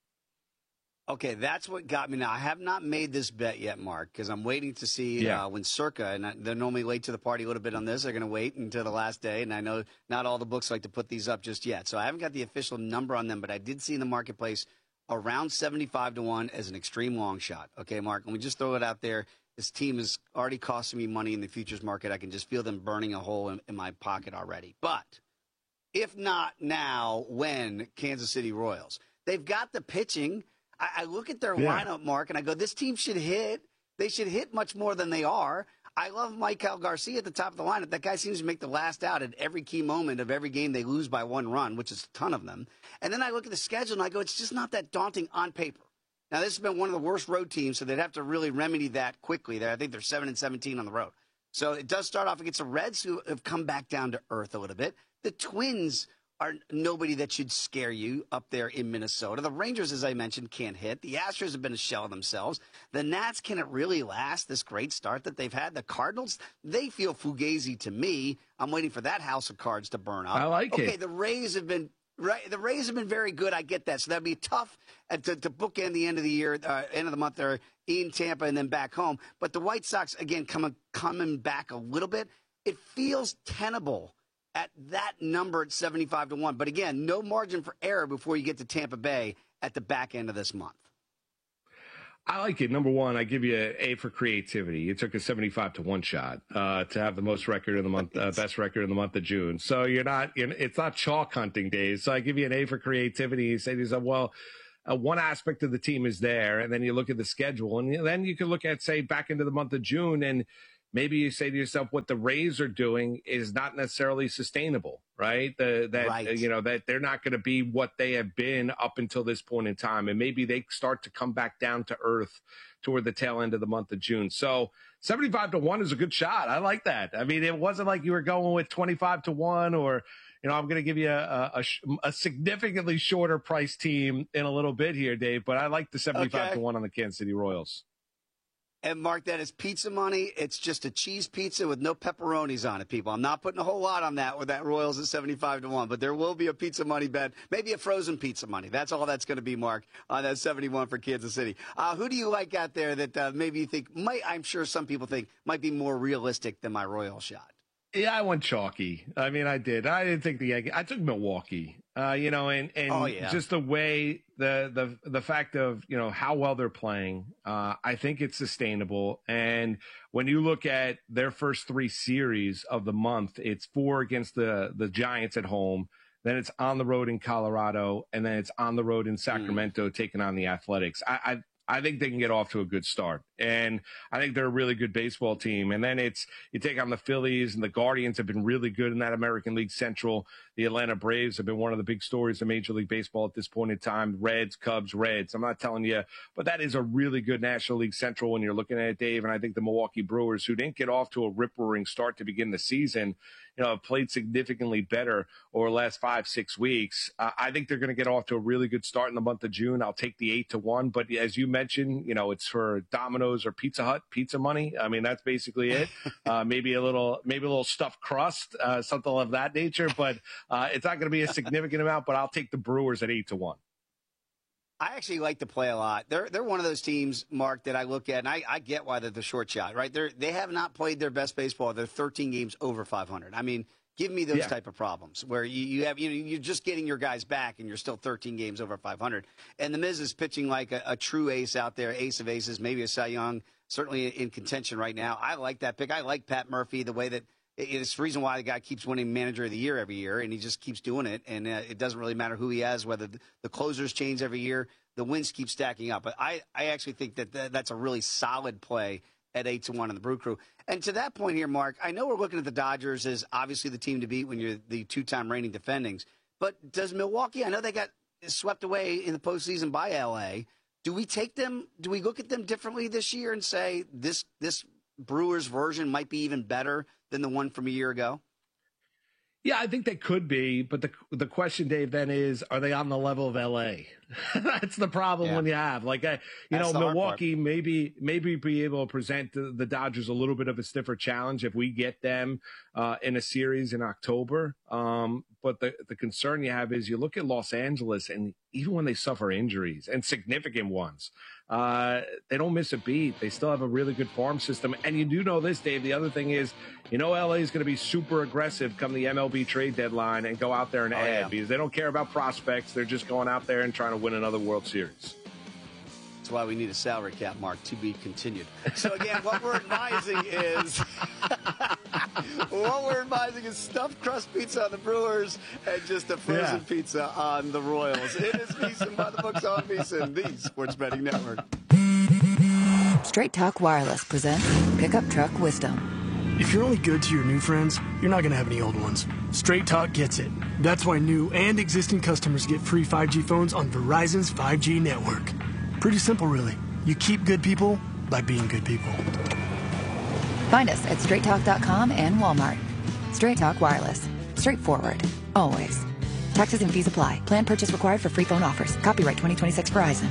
Okay, that's what got me. Now, I have not made this bet yet, Mark, because I'm waiting to see yeah. uh, when Circa, and I, they're normally late to the party a little bit on this. They're going to wait until the last day, and I know not all the books like to put these up just yet. So I haven't got the official number on them, but I did see in the marketplace around seventy-five to one as an extreme long shot. Okay, Mark, let me just throw it out there. This team is already costing me money in the futures market. I can just feel them burning a hole in, in my pocket already. But if not now, when? Kansas City Royals. They've got the pitching. I, I look at their yeah. lineup, Mark, and I go, this team should hit. They should hit much more than they are. I love Michael Garcia at the top of the lineup. That guy seems to make the last out at every key moment of every game they lose by one run, which is a ton of them. And then I look at the schedule and I go, it's just not that daunting on paper. Now, this has been one of the worst road teams, so they'd have to really remedy that quickly there. I think they're seven and seventeen on the road. So it does start off against the Reds, who have come back down to earth a little bit. The Twins are nobody that should scare you up there in Minnesota. The Rangers, as I mentioned, can't hit. The Astros have been a shell of themselves. The Nats, can it really last, this great start that they've had? The Cardinals, they feel fugazi to me. I'm waiting for that house of cards to burn up. I like okay, it. Okay, the Rays have been Right, the Rays have been very good. I get that. So that'd be tough uh, to, to bookend the end of the year, uh, end of the month, there in Tampa and then back home. But the White Sox, again, coming coming back a little bit. It feels tenable at that number at seventy-five to one. But again, no margin for error before you get to Tampa Bay at the back end of this month. I like it. Number one, I give you an A for creativity. You took a seventy-five to one shot uh, to have the most record in the month, uh, best record in the month of June. So you're not, you're, it's not chalk hunting days. So I give you an A for creativity. You say to yourself, well, uh, one aspect of the team is there, and then you look at the schedule, and then you can look at, say, back into the month of June, and maybe you say to yourself, what the Rays are doing is not necessarily sustainable, right? The, that, right. Uh, you know, that they're not going to be what they have been up until this point in time. And maybe they start to come back down to earth toward the tail end of the month of June. So seventy-five to one is a good shot. I like that. I mean, it wasn't like you were going with twenty-five to one or, you know, I'm going to give you a, a, a significantly shorter price team in a little bit here, Dave, but I like the seventy-five okay. to one on the Kansas City Royals. And, Mark, that is pizza money. It's just a cheese pizza with no pepperonis on it, people. I'm not putting a whole lot on that with that Royals at seventy-five to one, but there will be a pizza money bet, maybe a frozen pizza money. That's all that's going to be, Mark, on that seventy-one for Kansas City. Uh, who do you like out there that uh, maybe you think might, I'm sure some people think, might be more realistic than my Royal shot? Yeah, I went chalky. I mean, I did. I didn't think the Yankees. I took Milwaukee. Uh, you know, and, and oh, yeah. just the way the the the fact of, you know, how well they're playing. Uh, I think it's sustainable. And when you look at their first three series of the month, it's four against the the Giants at home, then it's on the road in Colorado, and then it's on the road in Sacramento mm. taking on the Athletics. I, I I think they can get off to a good start. And I think they're a really good baseball team. And then it's, you take on the Phillies, and the Guardians have been really good in that American League Central. The Atlanta Braves have been one of the big stories of Major League Baseball at this point in time. Reds, Cubs, Reds. I'm not telling you, but that is a really good National League Central when you're looking at it, Dave. And I think the Milwaukee Brewers, who didn't get off to a rip-roaring start to begin the season, you know, have played significantly better over the last five, six weeks. Uh, I think they're going to get off to a really good start in the month of June. I'll take the eight to one. But as you mentioned, you know, it's for Domino's or Pizza Hut pizza money. I mean, that's basically it. Uh, maybe a little, maybe a little stuffed crust, uh, something of that nature. But uh, it's not going to be a significant amount. But I'll take the Brewers at eight to one. I actually like to play a lot. They're they're one of those teams, Mark, that I look at, and I, I get why they're the short shot, right? They they have not played their best baseball. They're thirteen games over five hundred. I mean, give me those yeah. type of problems where you, you have you know you're just getting your guys back and you're still thirteen games over five hundred. And the Miz is pitching like a, a true ace out there, ace of aces, maybe a Cy Young, certainly in contention right now. I like that pick. I like Pat Murphy, the way that. It's the reason why the guy keeps winning Manager of the Year every year, and he just keeps doing it. And uh, it doesn't really matter who he has, whether the, the closers change every year. The wins keep stacking up. But I, I actually think that th- that's a really solid play at eight to one on the Brew Crew. And to that point here, Mark, I know we're looking at the Dodgers as obviously the team to beat when you're the two-time reigning defendings. But does Milwaukee, I know they got swept away in the postseason by L A. Do we take them, do we look at them differently this year and say this this Brewers version might be even better than the one from a year ago? Yeah, I think they could be, but the the question, Dave, then is, are they on the level of L A? That's the problem yeah. when you have, like, I, you That's know, Milwaukee maybe maybe be able to present the, the Dodgers a little bit of a stiffer challenge if we get them uh, in a series in October. Um, but the, the concern you have is you look at Los Angeles, and even when they suffer injuries, and significant ones, uh, they don't miss a beat. They still have a really good farm system. And you do know this, Dave, the other thing is, you know, L A is going to be super aggressive come the M L B trade deadline and go out there and oh, add yeah. because they don't care about prospects. They're just going out there and trying to win another World Series. That's why we need a salary cap, Mark, to be continued. So, again, what we're advising is what we're advising is stuffed crust pizza on the Brewers and just a frozen yeah. pizza on the Royals. It is VSiN by the books on VSiN, the Sports Betting Network. Straight Talk Wireless presents Pickup Truck Wisdom. If you're only good to your new friends, you're not going to have any old ones. Straight Talk gets it. That's why new and existing customers get free five G phones on Verizon's five G network. Pretty simple, really. You keep good people by being good people. Find us at straight talk dot com and Walmart. Straight Talk Wireless. Straightforward. Always. Taxes and fees apply. Plan purchase required for free phone offers. Copyright twenty twenty-six Verizon.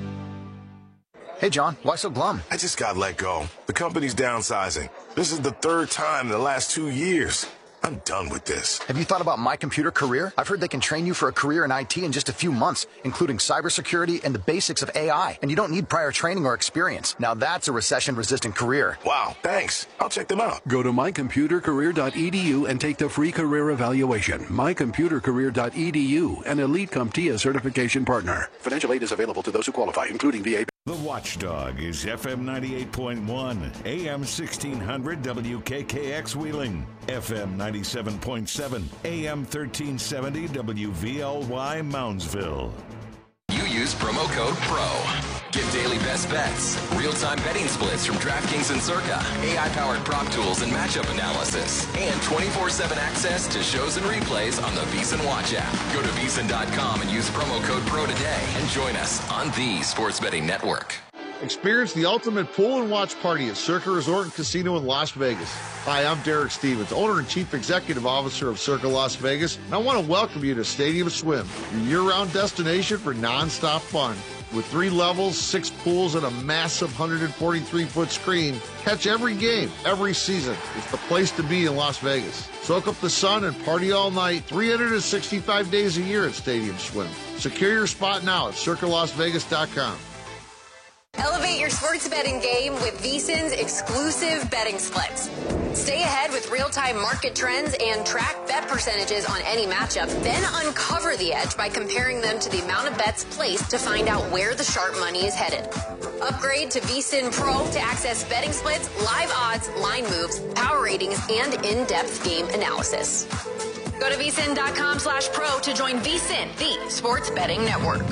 Hey, John, why so glum? I just got let go. The company's downsizing. This is the third time in the last two years. I'm done with this. Have you thought about My Computer Career? I've heard they can train you for a career in I T in just a few months, including cybersecurity and the basics of A I. And you don't need prior training or experience. Now that's a recession-resistant career. Wow, thanks. I'll check them out. Go to my computer career dot e d u and take the free career evaluation. my computer career dot e d u, an Elite CompTIA certification partner. Financial aid is available to those who qualify, including V A. The Watchdog is F M ninety-eight point one, A M sixteen hundred W K K X Wheeling, F M ninety-seven point seven, A M thirteen seventy W V L Y Moundsville. You use promo code PRO. Get daily best bets, real-time betting splits from DraftKings and Circa, A I-powered prop tools and matchup analysis, and twenty-four seven access to shows and replays on the VEASAN Watch app. Go to VEASAN dot com and use promo code PRO today and join us on the Sports Betting Network. Experience the ultimate pool and watch party at Circa Resort and Casino in Las Vegas. Hi, I'm Derek Stevens, owner and chief executive officer of Circa Las Vegas, and I want to welcome you to Stadium Swim, your year-round destination for non-stop fun. With three levels, six pools, and a massive one hundred forty-three foot screen, catch every game, every season. It's the place to be in Las Vegas. Soak up the sun and party all night, three hundred sixty-five days a year at Stadium Swim. Secure your spot now at circa las vegas dot com. Elevate your sports betting game with VEASAN's exclusive betting splits. Stay ahead with real-time market trends and track bet percentages on any matchup. Then uncover the edge by comparing them to the amount of bets placed to find out where the sharp money is headed. Upgrade to VEASAN Pro to access betting splits, live odds, line moves, power ratings, and in-depth game analysis. Go to VEASAN dot com slash pro to join VEASAN, the sports betting network.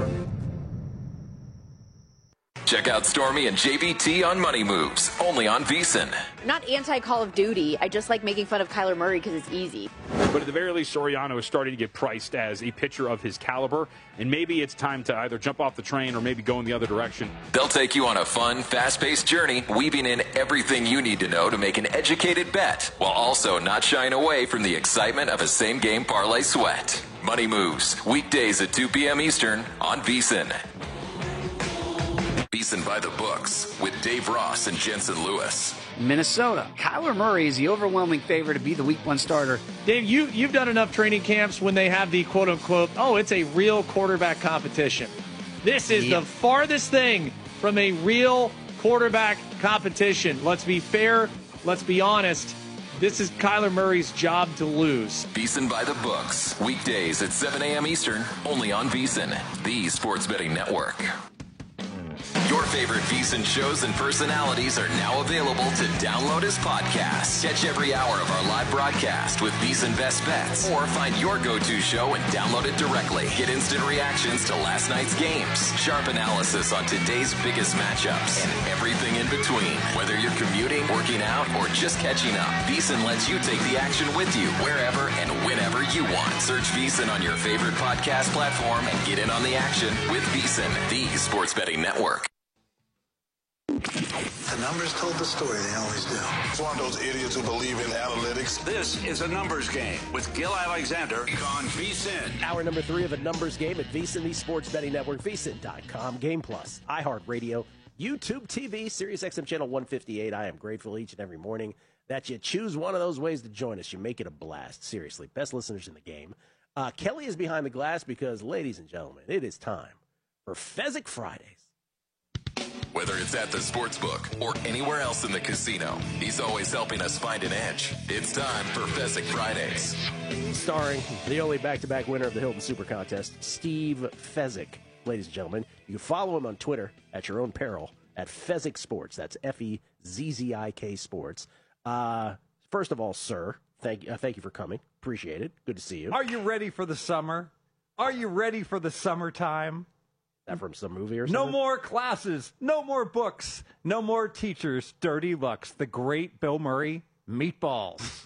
Check out Stormy and J B T on Money Moves, only on VEASAN. I'm not anti-Call of Duty. I just like making fun of Kyler Murray because it's easy. But at the very least, Soriano is starting to get priced as a pitcher of his caliber, and maybe it's time to either jump off the train or maybe go in the other direction. They'll take you on a fun, fast-paced journey, weaving in everything you need to know to make an educated bet, while also not shying away from the excitement of a same-game parlay sweat. Money Moves, weekdays at two p.m. Eastern on VEASAN. VEASAN by the books with Dave Ross and Jensen Lewis. Minnesota. Kyler Murray is the overwhelming favorite to be the week one starter. Dave, you, you've done enough training camps when they have the quote-unquote, oh, it's a real quarterback competition. This is yeah. the farthest thing from a real quarterback competition. Let's be fair. Let's be honest. This is Kyler Murray's job to lose. VEASAN by the books. Weekdays at seven a.m. Eastern, only on VEASAN, the Sports Betting Network. Your favorite VEASAN shows and personalities are now available to download as podcasts. Catch every hour of our live broadcast with VEASAN Best Bets, or find your go-to show and download it directly. Get instant reactions to last night's games, sharp analysis on today's biggest matchups, and everything in between. Whether you're commuting, working out, or just catching up, VEASAN lets you take the action with you wherever and whenever you want. Search VEASAN on your favorite podcast platform and get in on the action with VEASAN, the Sports Betting Network. The numbers told the story, they always do. It's one of those idiots who believe in analytics. This is a numbers game with Gil Alexander on VEASAN. Hour number three of a numbers game at VEASAN, the Sports Betting Network, VEASAN dot com, Game Plus, iHeartRadio, YouTube T V, Sirius X M Channel one fifty-eight. I am grateful each and every morning that you choose one of those ways to join us. You make it a blast. Seriously, best listeners in the game. Uh, Kelly is behind the glass because, ladies and gentlemen, it is time for Fezzik Fridays. Whether it's at the sportsbook or anywhere else in the casino, he's always helping us find an edge. It's time for Fezzik Fridays. Starring the only back-to-back winner of the Hilton Super Contest, Steve Fezzik. Ladies and gentlemen, you can follow him on Twitter at your own peril at Fezzik Sports. That's F E Z Z I K Sports. Uh, first of all, sir, thank you, uh, thank you for coming. Appreciate it. Good to see you. Are you ready for the summer? Are you ready for the summertime? That from some movie or something? No more classes, no more books, no more teachers, dirty lucks. The great Bill Murray, Meatballs.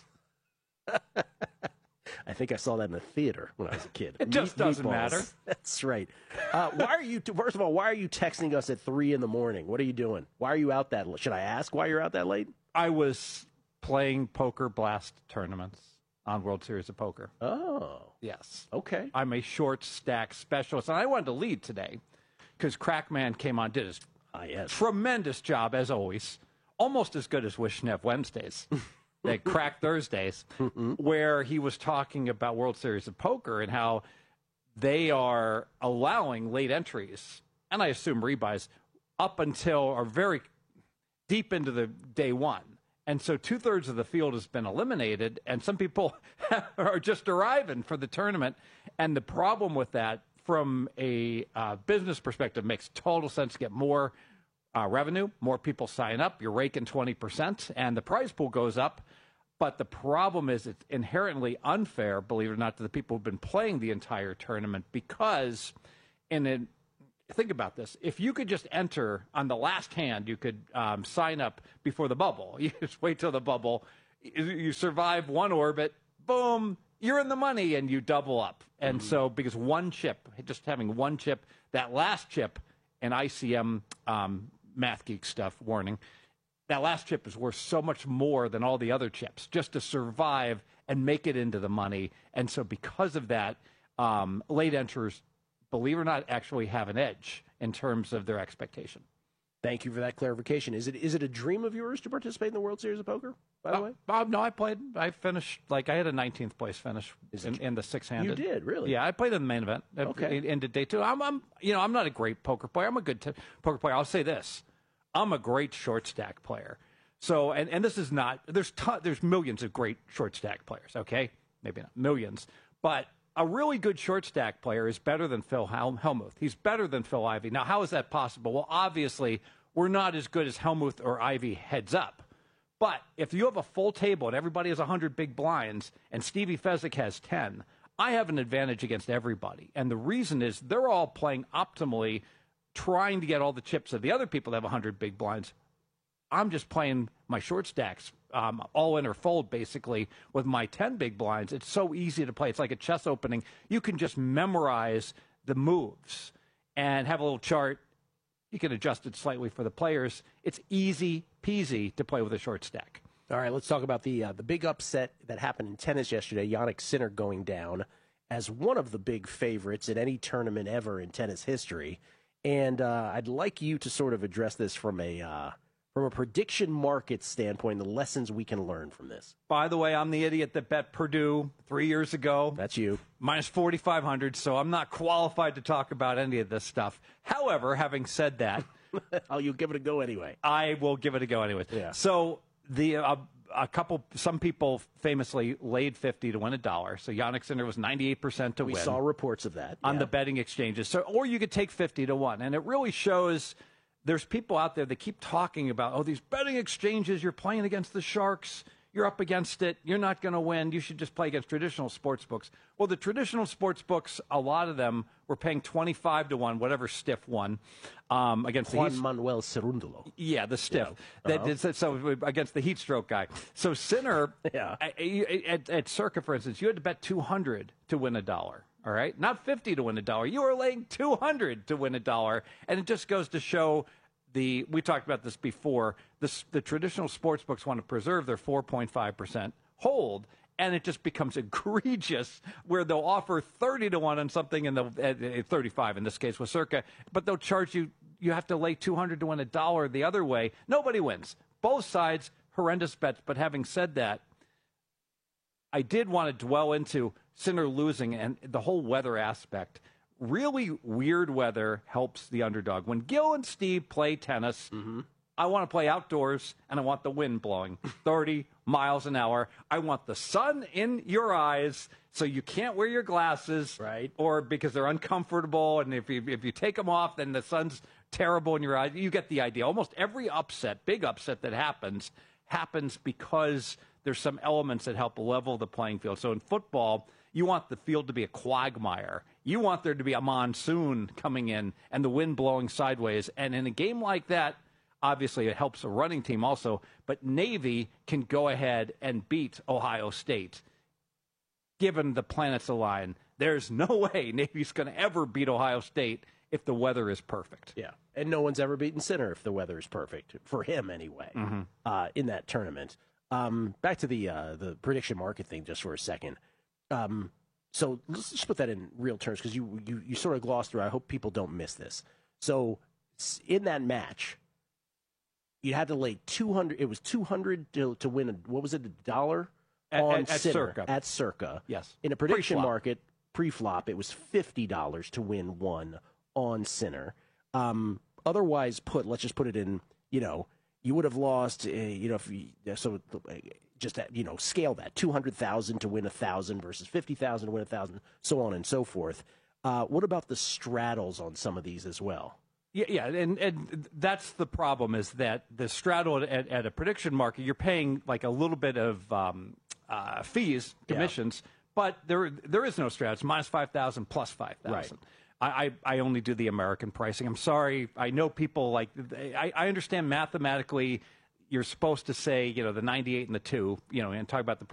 I think I saw that in the theater when I was a kid. It just Meat, doesn't meatballs. matter. That's right. Uh, why are you, first of all, why are you texting us at three in the morning? What are you doing? Why are you out that late? Should I ask why you're out that late? I was playing Poker Blast tournaments on World Series of Poker. Oh. Yes. Okay. I'm a short stack specialist, and I wanted to lead today because Crackman came on, did a ah, yes. tremendous job, as always, almost as good as Wishnev Wednesdays. at Crack Thursdays, where he was talking about World Series of Poker and how they are allowing late entries, and I assume rebuys, up until or very deep into the day one. And so two-thirds of the field has been eliminated, and some people are just arriving for the tournament. And the problem with that, from a uh, business perspective, makes total sense to get more uh, revenue, more people sign up, you're raking twenty percent, and the prize pool goes up. But the problem is it's inherently unfair, believe it or not, to the people who've been playing the entire tournament, because in a think about this. If you could just enter on the last hand, you could um, sign up before the bubble. You just wait till the bubble. You, you survive one orbit, boom, you're in the money, and you double up. And mm-hmm. so because one chip, just having one chip, that last chip, and I C M um, Math Geek stuff, warning, that last chip is worth so much more than all the other chips just to survive and make it into the money. And so because of that, um, late enters, believe it or not, actually have an edge in terms of their expectation. Thank you for that clarification. Is it is it a dream of yours to participate in the World Series of Poker, by the uh, way? Uh, no, I played. I finished, like, I had a nineteenth place finish in, in the six-handed. You did, really? Yeah, I played in the main event. Okay. Into day two. I'm, I'm, you know, I'm not a great poker player. I'm a good t- poker player. I'll say this. I'm a great short stack player. So, and, and this is not, there's ton, there's millions of great short stack players, okay? Maybe not millions. But a really good short stack player is better than Phil Hel- Hellmuth. He's better than Phil Ivey. Now, how is that possible? Well, obviously, we're not as good as Hellmuth or Ivey heads up. But if you have a full table and everybody has one hundred big blinds and Stevie Fezzik has ten, I have an advantage against everybody. And the reason is they're all playing optimally, trying to get all the chips of the other people that have one hundred big blinds. I'm just playing my short stacks, um, all in or fold, basically, with my ten big blinds. It's so easy to play. It's like a chess opening. You can just memorize the moves and have a little chart. You can adjust it slightly for the players. It's easy peasy to play with a short stack. All right, let's talk about the uh, the big upset that happened in tennis yesterday. Jannik Sinner going down as one of the big favorites in any tournament ever in tennis history. And uh, I'd like you to sort of address this from a uh, from a prediction market standpoint, the lessons we can learn from this. By the way, I'm the idiot that bet Purdue three years ago. That's you. Minus forty-five hundred, so I'm not qualified to talk about any of this stuff. However, having said that... oh, you'll give it a go anyway. I will give it a go anyway. Yeah. So the uh, a couple, some people famously laid fifty to win a dollar. So Jannik Sinner was ninety-eight percent to we win. We saw reports of that. On yeah. the betting exchanges. So, or you could take fifty to one. And it really shows... There's people out there that keep talking about, oh, these betting exchanges, you're playing against the sharks, you're up against it, you're not going to win, you should just play against traditional sports books. Well, the traditional sports books, a lot of them were paying twenty-five to one, whatever stiff won, um, against Juan the Heat. Manuel Cerundolo. Yeah, the stiff. Yeah. Uh-huh. That, so against the heat stroke guy. So Sinner, yeah. at, at Circa, for instance, you had to bet two hundred to win a dollar. All right, not fifty to win a dollar. You are laying two hundred to win a dollar, and it just goes to show the. We talked about this before. The, the traditional sports books want to preserve their four point five percent hold, and it just becomes egregious where they'll offer thirty to one on something, and they'll uh, thirty-five in this case with Circa, but they'll charge you. You have to lay two hundred to win a dollar the other way. Nobody wins. Both sides horrendous bets. But having said that, I did want to dwell into Sinner losing and the whole weather aspect. Really weird weather helps the underdog. When Gil and Steve play tennis, mm-hmm. I want to play outdoors, and I want the wind blowing thirty miles an hour. I want the sun in your eyes so you can't wear your glasses, right? Or because they're uncomfortable, and if you, if you take them off, then the sun's terrible in your eyes. You get the idea. Almost every upset, big upset that happens, happens because there's some elements that help level the playing field. So in football, you want the field to be a quagmire. You want there to be a monsoon coming in and the wind blowing sideways. And in a game like that, obviously it helps a running team also, but Navy can go ahead and beat Ohio State. Given the planets align, there's no way Navy's going to ever beat Ohio State if the weather is perfect. Yeah, and no one's ever beaten Sinner if the weather is perfect, for him anyway, mm-hmm. uh, in that tournament. Um, back to the uh, the prediction market thing just for a second. Um, so let's just put that in real terms because you, you, you sort of glossed through. I hope people don't miss this. So in that match, you had to lay two hundred. It was two hundred to to win. A, what was it? A dollar At- on at- at Sinner Circa. at Circa. Yes. In a prediction Pre-flop. market pre-flop, it was fifty dollars to win one on Sinner. Um, otherwise, put let's just put it in. You know, you would have lost. Uh, you know, if you, so uh, just that, you know, scale that two hundred thousand to win a thousand versus fifty thousand to win a thousand, so on and so forth. Uh, what about the straddles on some of these as well? Yeah, yeah, and, and that's the problem is that the straddle at, at a prediction market, you're paying like a little bit of um, uh, fees, commissions, yeah. but there there is no straddle. It's minus five thousand plus five thousand. Right. I, I, I only do the American pricing. I'm sorry. I know people like I, I understand mathematically. You're supposed to say, you know, the ninety-eight and the two, you know, and talk about the